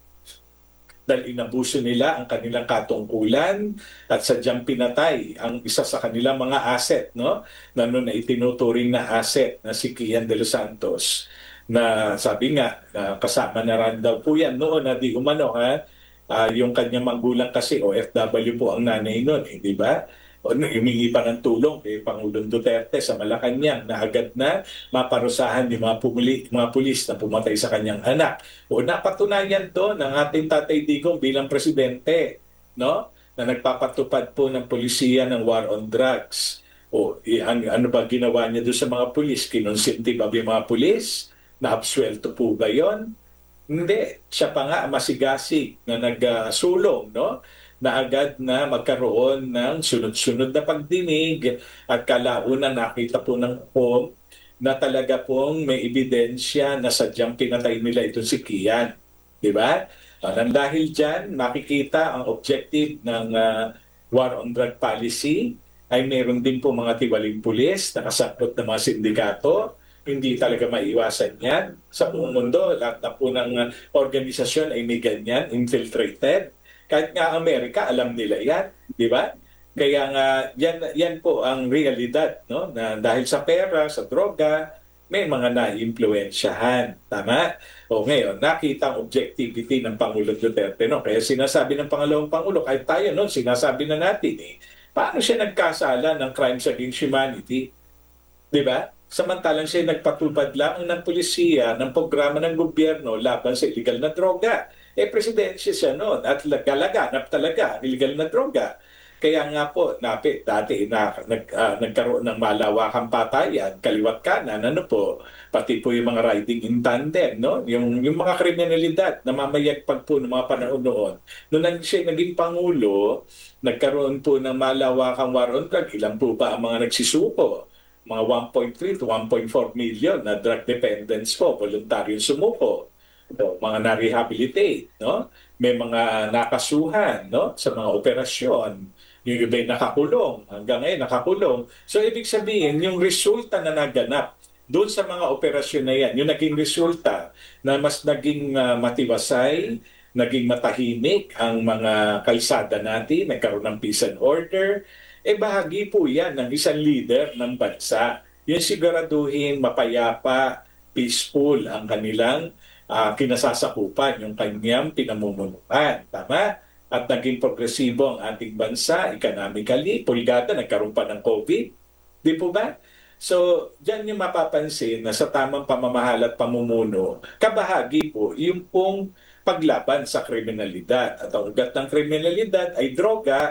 dahil inabuso nila ang kanilang katungkulan at sadyang pinatay ang isa sa kanilang mga asset, no? Na noon na itinuturing na asset na si Kian de los Santos na sabi nga ah, kasama na rin daw po yan noon na di umano, ha. Ah, yung kanyang magulang kasi O F W po ang nanay noon, eh, di ba? O humingi pa ng tulong kay Pangulong Duterte sa Malacanang na agad na maparusahan yung mga, pumuli, mga pulis na pumatay sa kanyang anak. O napatunayan to ng ating Tatay Digong bilang presidente, no? Na nagpapatupad po ng polisiya ng war on drugs. O i- ang, ano ba ginawa niya doon sa mga pulis? Kinonsinti ba yung mga pulis? Na-absuelto po ba yon? Hindi. Siya pa nga masigasig na nagsulong, no? Na agad na magkaroon ng sunod-sunod na pagdinig at kalaunan nakita po ng hukom na talaga pong may ebidensya na sadyang pinatay nila ito si Kian. Di ba? Uh, nang dahil dyan, makikita ang objective ng ah, war on drug policy ay meron din po mga tiwaling pulis na kasangkot ng mga sindikato. Hindi talaga maiwasan yan. Sa buong mundo, lahat na po ng ah, organisasyon ay may ganyan, infiltrated. Kahit nga Amerika, alam nila yan, di ba? Kaya nga, yan, yan po ang realidad, no? Na dahil sa pera, sa droga, may mga naiimpluwensyahan. Tama? O ngayon, nakita ang objectivity ng Pangulo Duterte, no? Kaya sinasabi ng pangalawang Pangulo, kahit tayo noon, sinasabi na natin, eh, paano siya nagkasala ng crimes against humanity? Di ba? Samantalang siya nagpatupad lang ng polisiya ng programa ng gobyerno laban sa illegal na droga. Eh, presidensya siya noon at galaganap talaga ang illegal na droga. Kaya nga po, napi, dati na, nag, ah, nagkaroon ng malawakang patayan, kaliwat kanan, ano po, pati po yung mga riding in tandem, no? Yung, yung mga kriminalidad na mamayagpag po ng mga panahon noon. Noong nag, siya naging Pangulo, nagkaroon po ng malawakang war on drug. Ilan po ba ang mga nagsisuko? Mga one point three to one point four million na drug dependents po, voluntaryong sumuko. O, mga na-rehabilitate, no? May mga nakasuhan, no? Sa mga operasyon. Yung iba'y nakakulong, hanggang ngayon nakakulong. So, ibig sabihin, yung resulta na naganap doon sa mga operasyon na yan, yung naging resulta na mas naging uh, matiwasay, naging matahimik ang mga kalsada natin, nagkaroon ng peace and order, eh bahagi po yan ng isang leader ng bansa. Yung siguraduhin, mapayapa, peaceful ang kanilang uh, kinasasakupan, yung kanyang pinamumunuan. Tama? At naging progresibo ang ating bansa, economically, pulgada, nagkaroon pa ng COVID. Di po ba? So, dyan yung mapapansin na sa tamang pamamahal at pamumuno, kabahagi po yung pong paglaban sa kriminalidad. At ang ugat ng kriminalidad ay droga,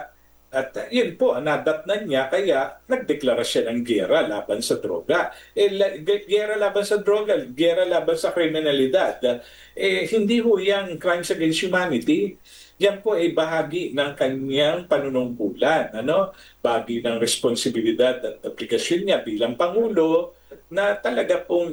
At uh, yun po, nadatnan niya kaya nagdeklara siya ng giyera laban sa droga. Eh, la- ge- giyera laban sa droga, giyera laban sa kriminalidad. Eh, hindi ho yung crimes against humanity. Yan po ay bahagi ng kanyang panunungkulan. Ano? Bahagi ng responsibilidad at aplikasyon niya bilang Pangulo na talaga pong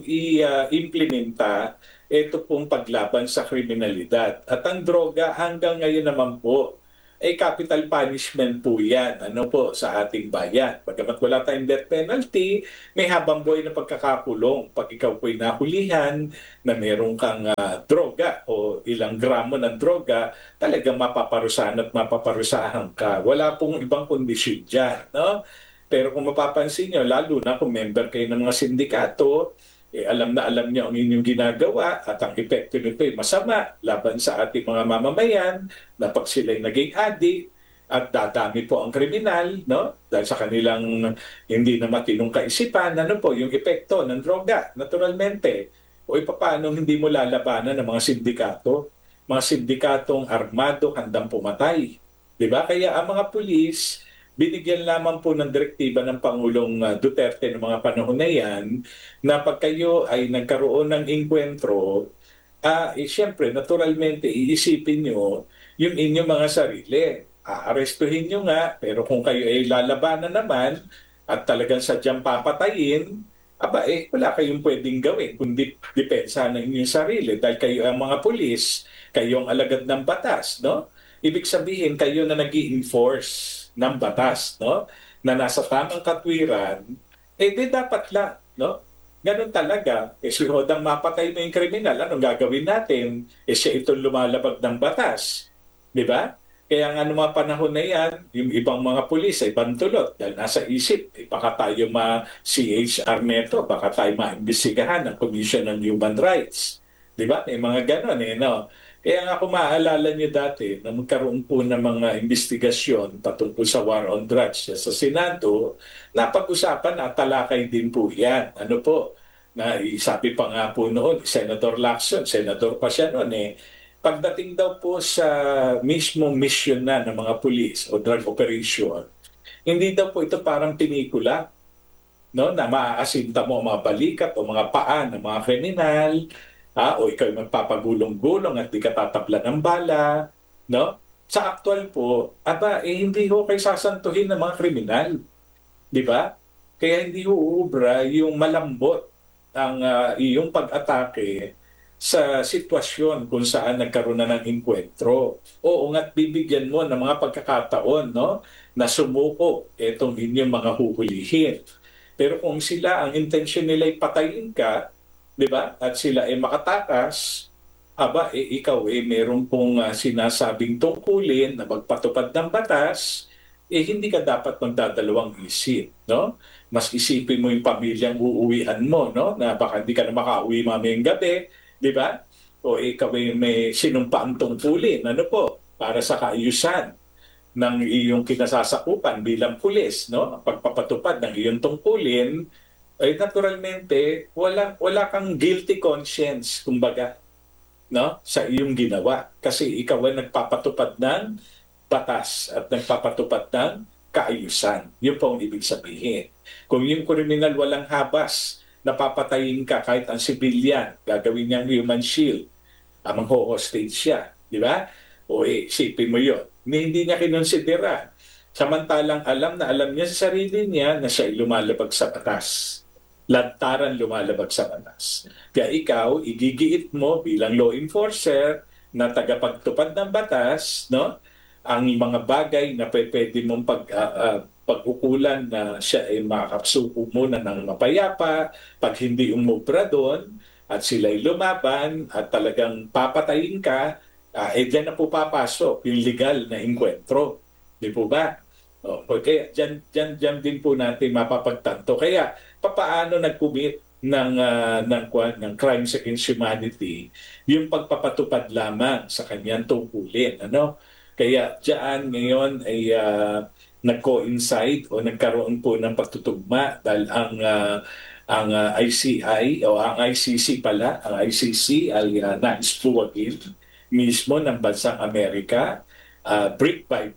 i-implementa ito pong paglaban sa kriminalidad. At ang droga hanggang ngayon naman po, ay capital punishment po yan ano po sa ating bayan. Pagkamat wala tayong death penalty, may habang buhay na pagkakakulong. Pag ikaw po'y nahulihan na meron kang ah, droga o ilang gramo ng droga, talagang mapaparusahan at mapaparusahan ka. Wala pong ibang kondisyon dyan. No? Pero kung mapapansin nyo, lalo na kung member kayo ng mga sindikato, eh, alam na alam niyo ang inyong ginagawa at ang epekto nito ay masama laban sa ating mga mamamayan na pag sila'y naging addict at dadami po ang kriminal, no? Dahil sa kanilang hindi na matinong kaisipan, ano po yung epekto ng droga, naturalmente. O paano hindi mo lalabanan ng mga sindikato, mga sindikatong armado handang pumatay. Di ba? Kaya ang mga pulis, binigyan lamang po ng direktiba ng Pangulong uh, Duterte ng mga panahon na yan na pag kayo ay nagkaroon ng inkwentro, ah, eh, siyempre, naturalmente, iisipin nyo yung inyong mga sarili. Aarestuhin nyo nga, pero kung kayo ay lalabanan naman at talagang sadyang papatayin, aba eh, wala kayong pwedeng gawin kundi depensa ng inyong sarili dahil kayo ang mga pulis, kayo ang alagad ng batas, no? Ibig sabihin, kayo na nag enforce ng batas, no? Na nasa tamang katwiran, eh di dapat lang, no? Ganun talaga. Eh si Hodang mapatay mo yung kriminal, anong gagawin natin? Eh siya itong lumalabag ng batas. Di ba? Kaya nga noong mga panahon na yan, yung ibang mga pulis ay bantulot dahil nasa isip, eh, baka tayo ma-C H R neto, baka tayo maimbestigahan ng Commission on Human Rights. Di ba? May mga ganon eh, no? Kaya nga kung maaalala niyo dati na magkaroon po ng mga investigasyon patungkol sa war on drugs sa Senado, napag-usapan at talakay din po yan. Ano po, na sabi pa nga po noon, Senator Lacson, Senator pa siya noon eh, pagdating daw po sa mismong mission na ng mga pulis o drug operation, hindi daw po ito parang pinikula, no, na maaasinta mo ang mga balikat o mga paa ng mga kriminal, ha, o ikaw magpapagulong-gulong at di ka tatabla ng bala, no? Sa actual po, aba, eh, hindi ho kayo sasantuhin ng mga kriminal, di ba? Kaya hindi ho uubra yung malambot ang ah, iyong pag-atake sa sitwasyon kung saan nagkaroon na ng inkwentro. Oo nga't bibigyan mo ng mga pagkakataon, no, na sumuko itong inyong mga huhulihin. Pero kung sila, ang intensyon nila ay patayin ka, di ba? At sila ay makatakas, aba, eh, ikaw eh, meron pong ah, sinasabing tungkulin na magpatupad ng batas, eh hindi ka dapat magdadalawang isip, no? Mas isipin mo yung pamilyang uuwian mo, no? Na baka hindi ka na makauwi mamayang gabi, di ba? O ikaw ay may sinumpaang tungkulin, ano po, para sa kaayusan ng iyong kinasasakupan bilang pulis, no? Pagpapatupad ng iyong tungkulin, ay naturalmente wala wala kang guilty conscience kumbaga, no, sa iyong ginawa kasi ikaw ay nagpapatupad ng batas at nagpapatupad ng kaayusan. Yun po ang ibig sabihin. Kung yung kriminal walang habas, napapatayin ka kahit ang civilian, gagawin niyang human shield, amang ho-hostage siya, di ba? O eh, isipin mo yun. Ni- Hindi niya kinonsidera. Samantalang alam na alam niya sa sarili niya na siya ay lumalabag sa batas. Lantaran lumalabag sa batas. Kaya ikaw, igigiit mo bilang law enforcer na tagapagtupad ng batas, no? Ang mga bagay na pe- pwede mong pag, ah, ah, pag-ukulan na siya ay makakapsuko muna ng mapayapa, pag hindi umubra doon, at sila'y lumaban at talagang papatayin ka, ah, eh dyan na po papasok yung legal na inkwentro. Di po ba? O, kaya dyan, dyan, dyan din po natin mapapagtanto. Kaya papaano nag-commit ng, ah, ng, kwan- ng crimes against humanity yung pagpapatupad lamang sa kanyang tungkulin. Ano? Kaya dyan ngayon ay ah, nag-coincide o nagkaroon po ng pagtutugma dahil ang ah, ang ah, I C I o ang I C C pala, ang I C C ay uh, nais po mismo ng bansang Amerika, ah, brick by brick,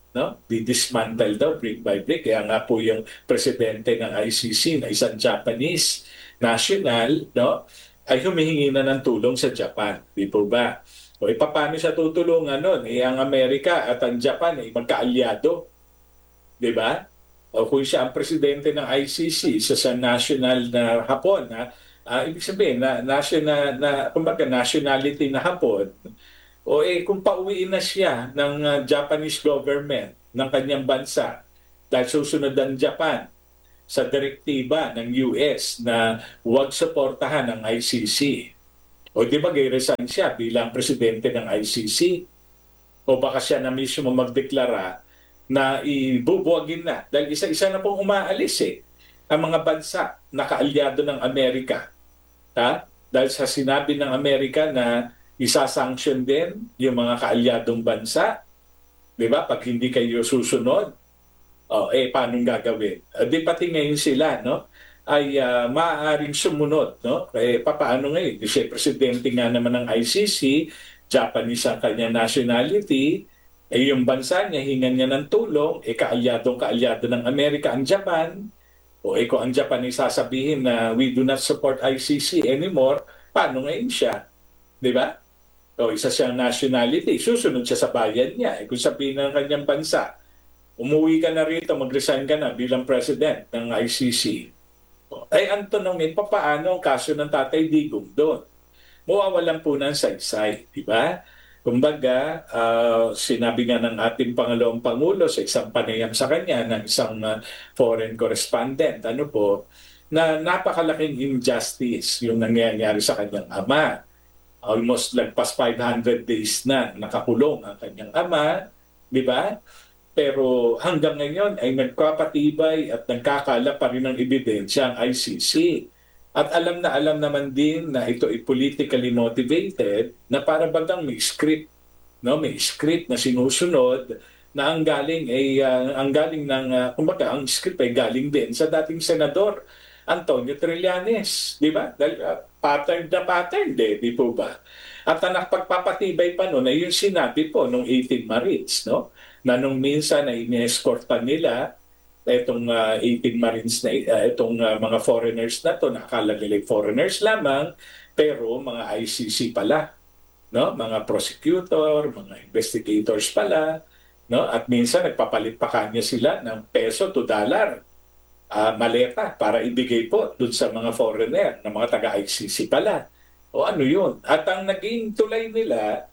no? Di-dismantle daw brick by brick. Kaya nga po yung presidente ng I C C na isang Japanese national, no? Ay humihingi na ng tulong sa Japan. Di po ba? O e, paano siya tutulungan nun? Eh, ang Amerika at ang Japan ay magkaalyado. Di ba? O kung siya ang presidente ng I C C, isa sa national na Hapon, ha? Ah, ibig sabihin na national na kumbaga nationality na Hapon, o eh kung pauwiin na siya ng uh, Japanese government ng kanyang bansa dahil susunod ang Japan sa direktiba ng U S na huwag suportahan ng I C C. O di ba gay-resign siya bilang presidente ng I C C? O baka siya na mismo magdeklara na ibubuwagin na dahil isa-isa na pong umaalis eh ang mga bansa na kaalyado ng Amerika. Ha? Dahil sa sinabi ng Amerika na isa-sanction din yung mga kaalyadong bansa, di ba? Pag hindi kayo susunod, oh, eh, paano gagawin? Uh, di pati ngayon sila, no? Ay uh, maaaring sumunod, no? Eh, paano ngayon? Kasi presidente nga naman ng I C C, Japanese ang kanya nationality, eh yung bansa niya, hingan niya ng tulong, eh kaalyadong-kaalyado ng Amerika ang Japan, o eh kung ang Japan ay sasabihin na we do not support I C C anymore, paano ngayon siya? Di ba? O isa siyang nationality, susunod siya sa bayan niya. Eh, kung sabihin ng kanyang bansa, umuwi ka na rito, mag-resign ka na bilang president ng I C C. Ay, ang tanongin, paano ang kaso ng Tatay Digong doon? Mawawalan po ng saysay, di ba? Kumbaga, uh, sinabi nga ng ating Pangalawang Pangulo sa isang panayam sa kanya ng isang uh, foreign correspondent, ano po, na napakalaking injustice yung nangyayari sa kanyang ama. Almost lagpas five hundred days na nakakulong ang kanyang ama, di ba? Pero hanggang ngayon ay nagpapatibay at nagkakala pa rin ng ebidensya ang I C C. At alam na alam naman din na ito ay politically motivated na para bagang may script, no? May script na sinusunod na ang galing ay uh, ang galing ng uh, kumbaga ang script ay galing din sa dating senador Antonio Trillanes, di ba? Dahil uh, pattern na pattern din, di po ba? At ang nakapagpapatibay pa noon ay yung sinabi po nung eighteen Marines, no? Na nung minsan ay ini-escortan nila itong uh, eighteen Marines na uh, itong uh, mga foreigners na to, nakakala nila foreigners lamang, pero mga I C C pala, no? Mga prosecutor, mga investigators pala, no? At minsan nagpapalit pa kanya sila ng peso to dollar. Uh, maleta para ibigay po dun sa mga foreigner na mga taga-I C C pala. O ano yun? At ang naging tulay nila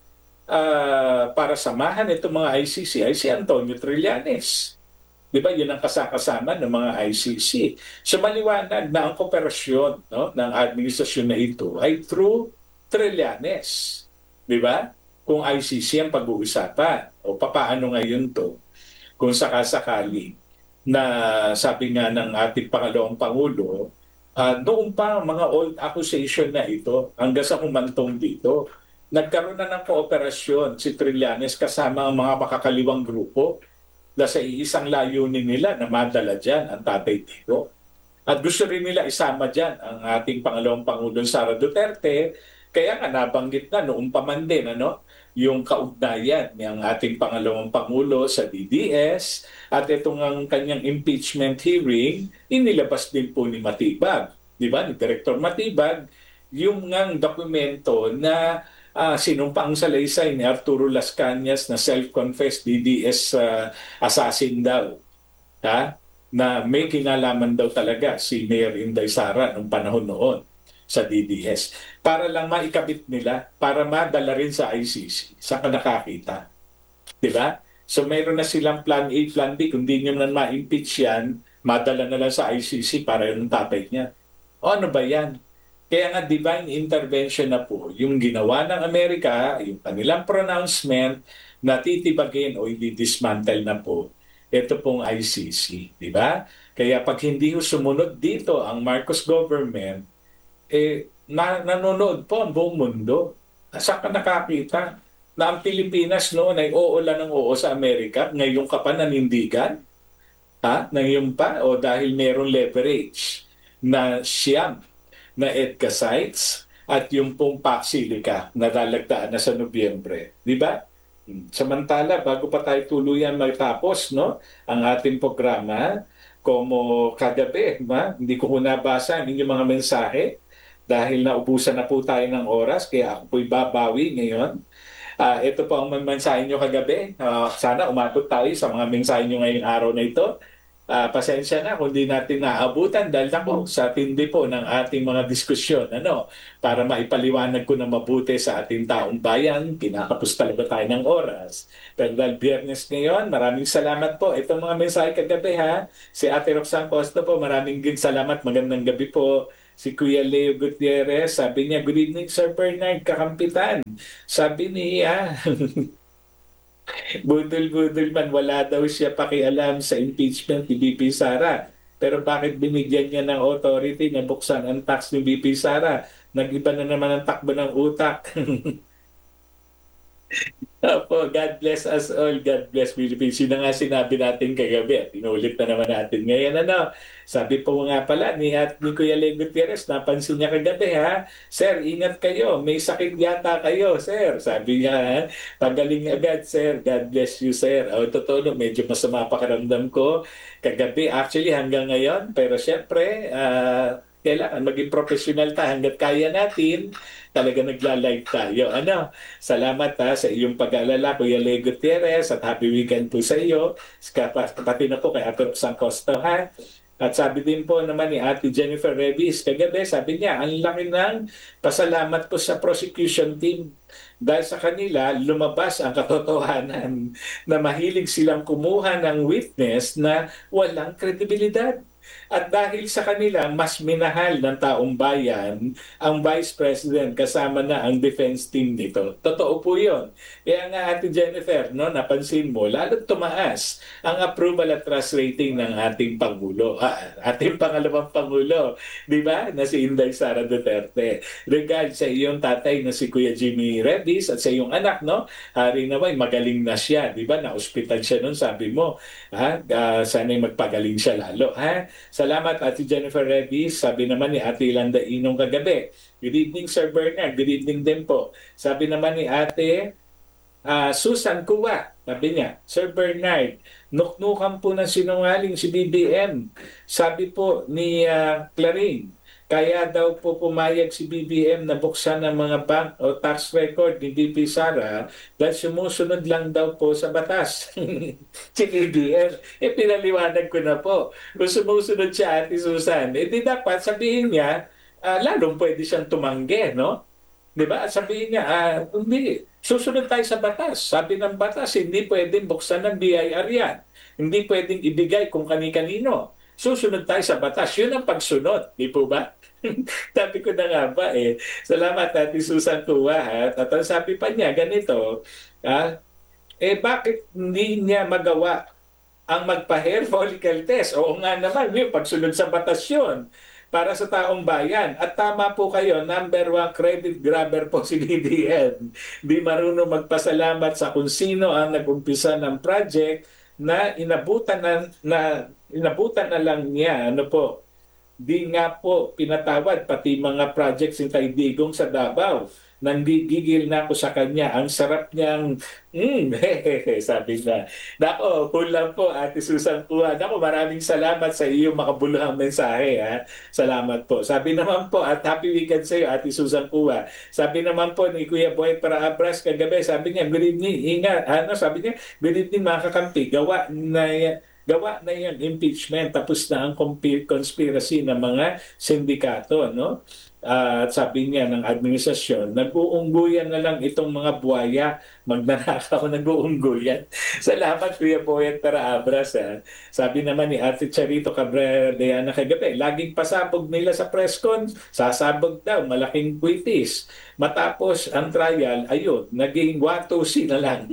uh, para samahan itong mga I C C ay si Antonio Trillanes. Di ba? Yun ang kasakasama ng mga I C C. So maliwanag na ang kooperasyon, no, ng administrasyon na ito ay through Trillanes. Di ba? Kung I C C ang pag-uusapan. O papaano ngayon to? Kung sakasakali na sabi nga ng ating Pangalawang Pangulo, uh, noong pa mga old accusation na ito, hanggang sa humantong dito, nagkaroon na ng kooperasyon si Trillanes kasama ang mga makakaliwang grupo na sa iisang layunin nila na madala dyan ang Tatay Digong. At gusto rin nila isama dyan ang ating Pangalawang Pangulo Sara Duterte, kaya nga nabanggit na noong pa man din, ano, yung kaugnayan ng ating Pangalawang Pangulo sa D D S at itong ang kanyang impeachment hearing, inilabas din po ni Matibag, di ba, ni Director Matibag, yung ngang dokumento na uh, sinumpang salaysay ni Arturo Las Cañas na self-confessed D D S uh, assassin daw. Ha? Na may kinalaman daw talaga si Mayor Inday Sara noong panahon noon sa D D S. Para lang maikabit nila, para madala rin sa I C C. Saan ka nakakita? Diba? So mayroon na silang plan A, plan B. Kung di nyo na ma-impeach yan, madala na lang sa I C C para yung tatay niya. O ano ba yan? Kaya nga divine intervention na po yung ginawa ng Amerika, yung kanilang pronouncement na titibagin o i-dismantle na po ito pong I C C. Diba? Kaya pag hindi sumunod dito ang Marcos government, eh, na, nanonood po ang buong mundo. Saan ka nakakita na ang Pilipinas noon ay oo lang ng oo sa Amerika, ngayon ka pa nanindigan? Ha? Ngayon pa? O dahil merong leverage na siyam na EDCA sites at yung pong Paxilica na lalagdaan na sa Nobyembre. Di ba? Samantala, bago pa tayo tuluyan matapos, no, ang ating programa, como kagabi, ma, hindi ko po nabasa ang inyong mga mensahe dahil naubusan na po tayo ng oras, kaya ako po'y babawi ngayon. Ah, ito po ang mga mensahe nyo kagabi. Ah, sana umabot tayo sa mga mensahe nyo ngayong araw na ito. Ah, pasensya na kung di natin naabutan dahil ako sa tindi po ng ating mga diskusyon. Ano, para maipaliwanag ko na mabuti sa ating taong bayan, kinakapos talaga tayo ng oras. Pero dahil biyernes ngayon, maraming salamat po. Itong mga mensahe kagabi ha. Si Ate Roxanne Costa po, maraming din salamat. Magandang gabi po. Si Kuya Leo Gutierrez, sabi niya, good evening Sir Bernard, kakampitan. Sabi niya, budol-budol man, wala daw siya pakialam sa impeachment ni B P Sara. Pero bakit binigyan niya ng authority na buksan ang tax ni B P Sara? Nag-iba na naman ang takbo ng utak. Opo, God bless us all. God bless Philippines. Yun na nga sinabi natin kagabi at inulit na naman natin ngayon. Ano, sabi po nga pala ni, at ni Kuya Len Gutierrez, napansin niya kagabi ha, Sir, ingat kayo. May sakit yata kayo, Sir. Sabi niya, ha? Pagaling agad, Sir. God bless you, Sir. O, totoo, no, medyo masama pakiramdam ko kagabi. Actually, hanggang ngayon. Pero syempre, ah, kailangan maging professional ta hanggat kaya natin talaga nagla-live tayo. Ano? Salamat ha sa iyong pag-aalala, Kuya Le Gutierrez, at happy weekend po sa iyo. Pati na po kay Ate Roxanne Costa ha. At sabi din po naman ni Ate Jennifer Revis, kagabi sabi niya, ang laki ng pasalamat po sa prosecution team. Dahil sa kanila, lumabas ang katotohanan na mahilig silang kumuha ng witness na walang kredibilidad. At dahil sa kanila, mas minahal ng taong bayan ang Vice President kasama na ang defense team nito. Totoo po yun. Kaya nga Ate Jennifer, no, napansin mo, lalo't tumaas ang approval at trust rating ng ating Pangulo. Ah, ating pangalawang Pangulo, di ba? Na si Inday Sara Duterte. Regard sa iyong tatay na si Kuya Jimmy Revis at sa iyong anak, no? Hari naman, magaling na siya, di ba? Na-hospital siya noon, sabi mo. Ha? Uh, sana'y magpagaling siya lalo, ha? Salamat Ate Jennifer Revis. Sabi naman ni Ate Ilanda Inong kagabi, good evening Sir Bernard, good evening din po. Sabi naman ni Ate uh, Susan Kuwa, sabi niya, Sir Bernard, nuknukan po ng sinungaling si B B M. Sabi po ni uh, Clarine, kaya daw po pumayag si B B M na buksan ang mga bank o tax record ni B P Sara dahil sumusunod lang daw po sa batas. Si B B M, eh pinaliwanag ko na po. Kung sumusunod siya, Ate Susan, eh di dapat sabihin niya, uh, lalong pwede siyang tumanggi, no? Di ba? At sabihin niya, ah, hindi, susunod tayo sa batas. Sabi ng batas, hindi pwedeng buksan ng B I R yan. Hindi pwedeng ibigay kung kani-kanino. Susunod tayo sa batas. Yun ang pagsunod. Di po ba? Sabi ko na nga ba eh. Salamat Ate Susan Tua. At ang sabi pa niya, ganito, ah, eh bakit hindi niya magawa ang magpa-hair follicle test? Oo nga naman, yung pagsunod sa batas yun para sa taong bayan. At tama po kayo, number one credit grabber po si B B M. Di marunong magpasalamat sa kung sino ang nag-umpisa ng project na inabutan na, na inabutan na lang niya, ano po, di nga po pinatawad pati mga projects ni Tay Digong sa Davao. Nanggigigil na ako sa kanya. Ang sarap niyang, mm, hehehe, sabi na. Nako, cool lang po, Ate Susan Tua. Nako, maraming salamat sa iyong makabuluhang mensahe. Ha? Salamat po. Sabi naman po, at happy weekend sa iyo, Ate Susan Tua. Sabi naman po ni Kuya Boy para Abras kagabi, sabi niya, good evening, ingat. Ano, sabi niya, good evening mga kakampi. Gawa na gawa na yung impeachment, tapos na ang conspiracy ng mga sindikato, no? Uh, at sabi niya ng administrasyon, nag-uungguyan na lang itong mga buhaya, magnanakaw, nag-uungguyan. Salamat Kuya Boyet para Abras. Ha? Sabi naman ni Ate Charito Cabrera kagabi, laging pasabog nila sa press con, sasabog daw, malaking kwitis. Matapos ang trial, ayun, naging watusi na lang.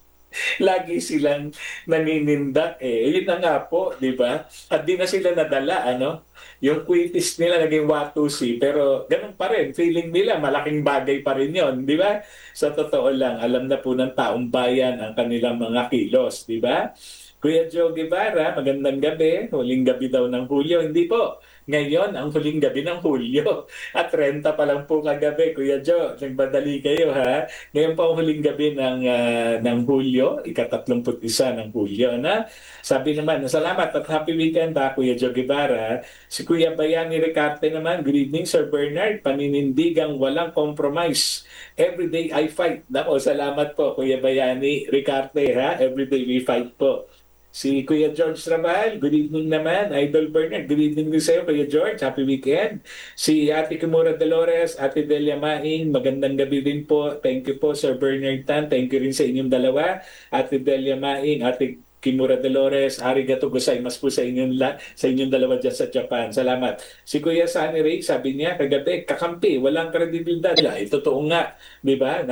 Lagi silang naninindak eh. Yun na nga po, di ba? At di na sila nadala, ano? Yung quitis nila naging watusi, pero ganun pa rin. Feeling nila, malaking bagay pa rin yun, di ba? Sa totoo lang, alam na po ng taong bayan ang kanilang mga kilos, di ba? Kuya Joe Guevara, magandang gabi. Huling gabi daw ng Hulyo. Hindi po. Ngayon, ang huling gabi ng Hulyo. At renta pa lang po kagabi, Kuya Joe. Nagmadali kayo, ha? Ngayon pa ang huling gabi ng, ah, ng Hulyo, ikatatlumput isa ng Hulyo, na? Sabi naman, salamat at happy weekend, ha, Kuya Joe Guevara. Si Kuya Bayani Ricarte naman, good evening, Sir Bernard. Paninindigang walang compromise. Everyday I fight. Nako, salamat po, Kuya Bayani Ricarte, ha? Everyday we fight po. Si Kuya George Rabal, good evening naman. Idol Bernard, good evening din sa'yo, Kuya George. Happy weekend. Si Ate Kimura Dolores, Ate Delia Maing, magandang gabi din po. Thank you po, Sir Bernard Tan. Thank you rin sa inyong dalawa. Ate Delia Maing, Ate Kimura Dolores, arigato gozaimasu po sa inyong, la, sa inyong dalawa dyan sa Japan. Salamat. Si Kuya Sunny Ray, sabi niya, kagabi, kakampi, walang kredibilidad. Ay, totoo nga, di ba?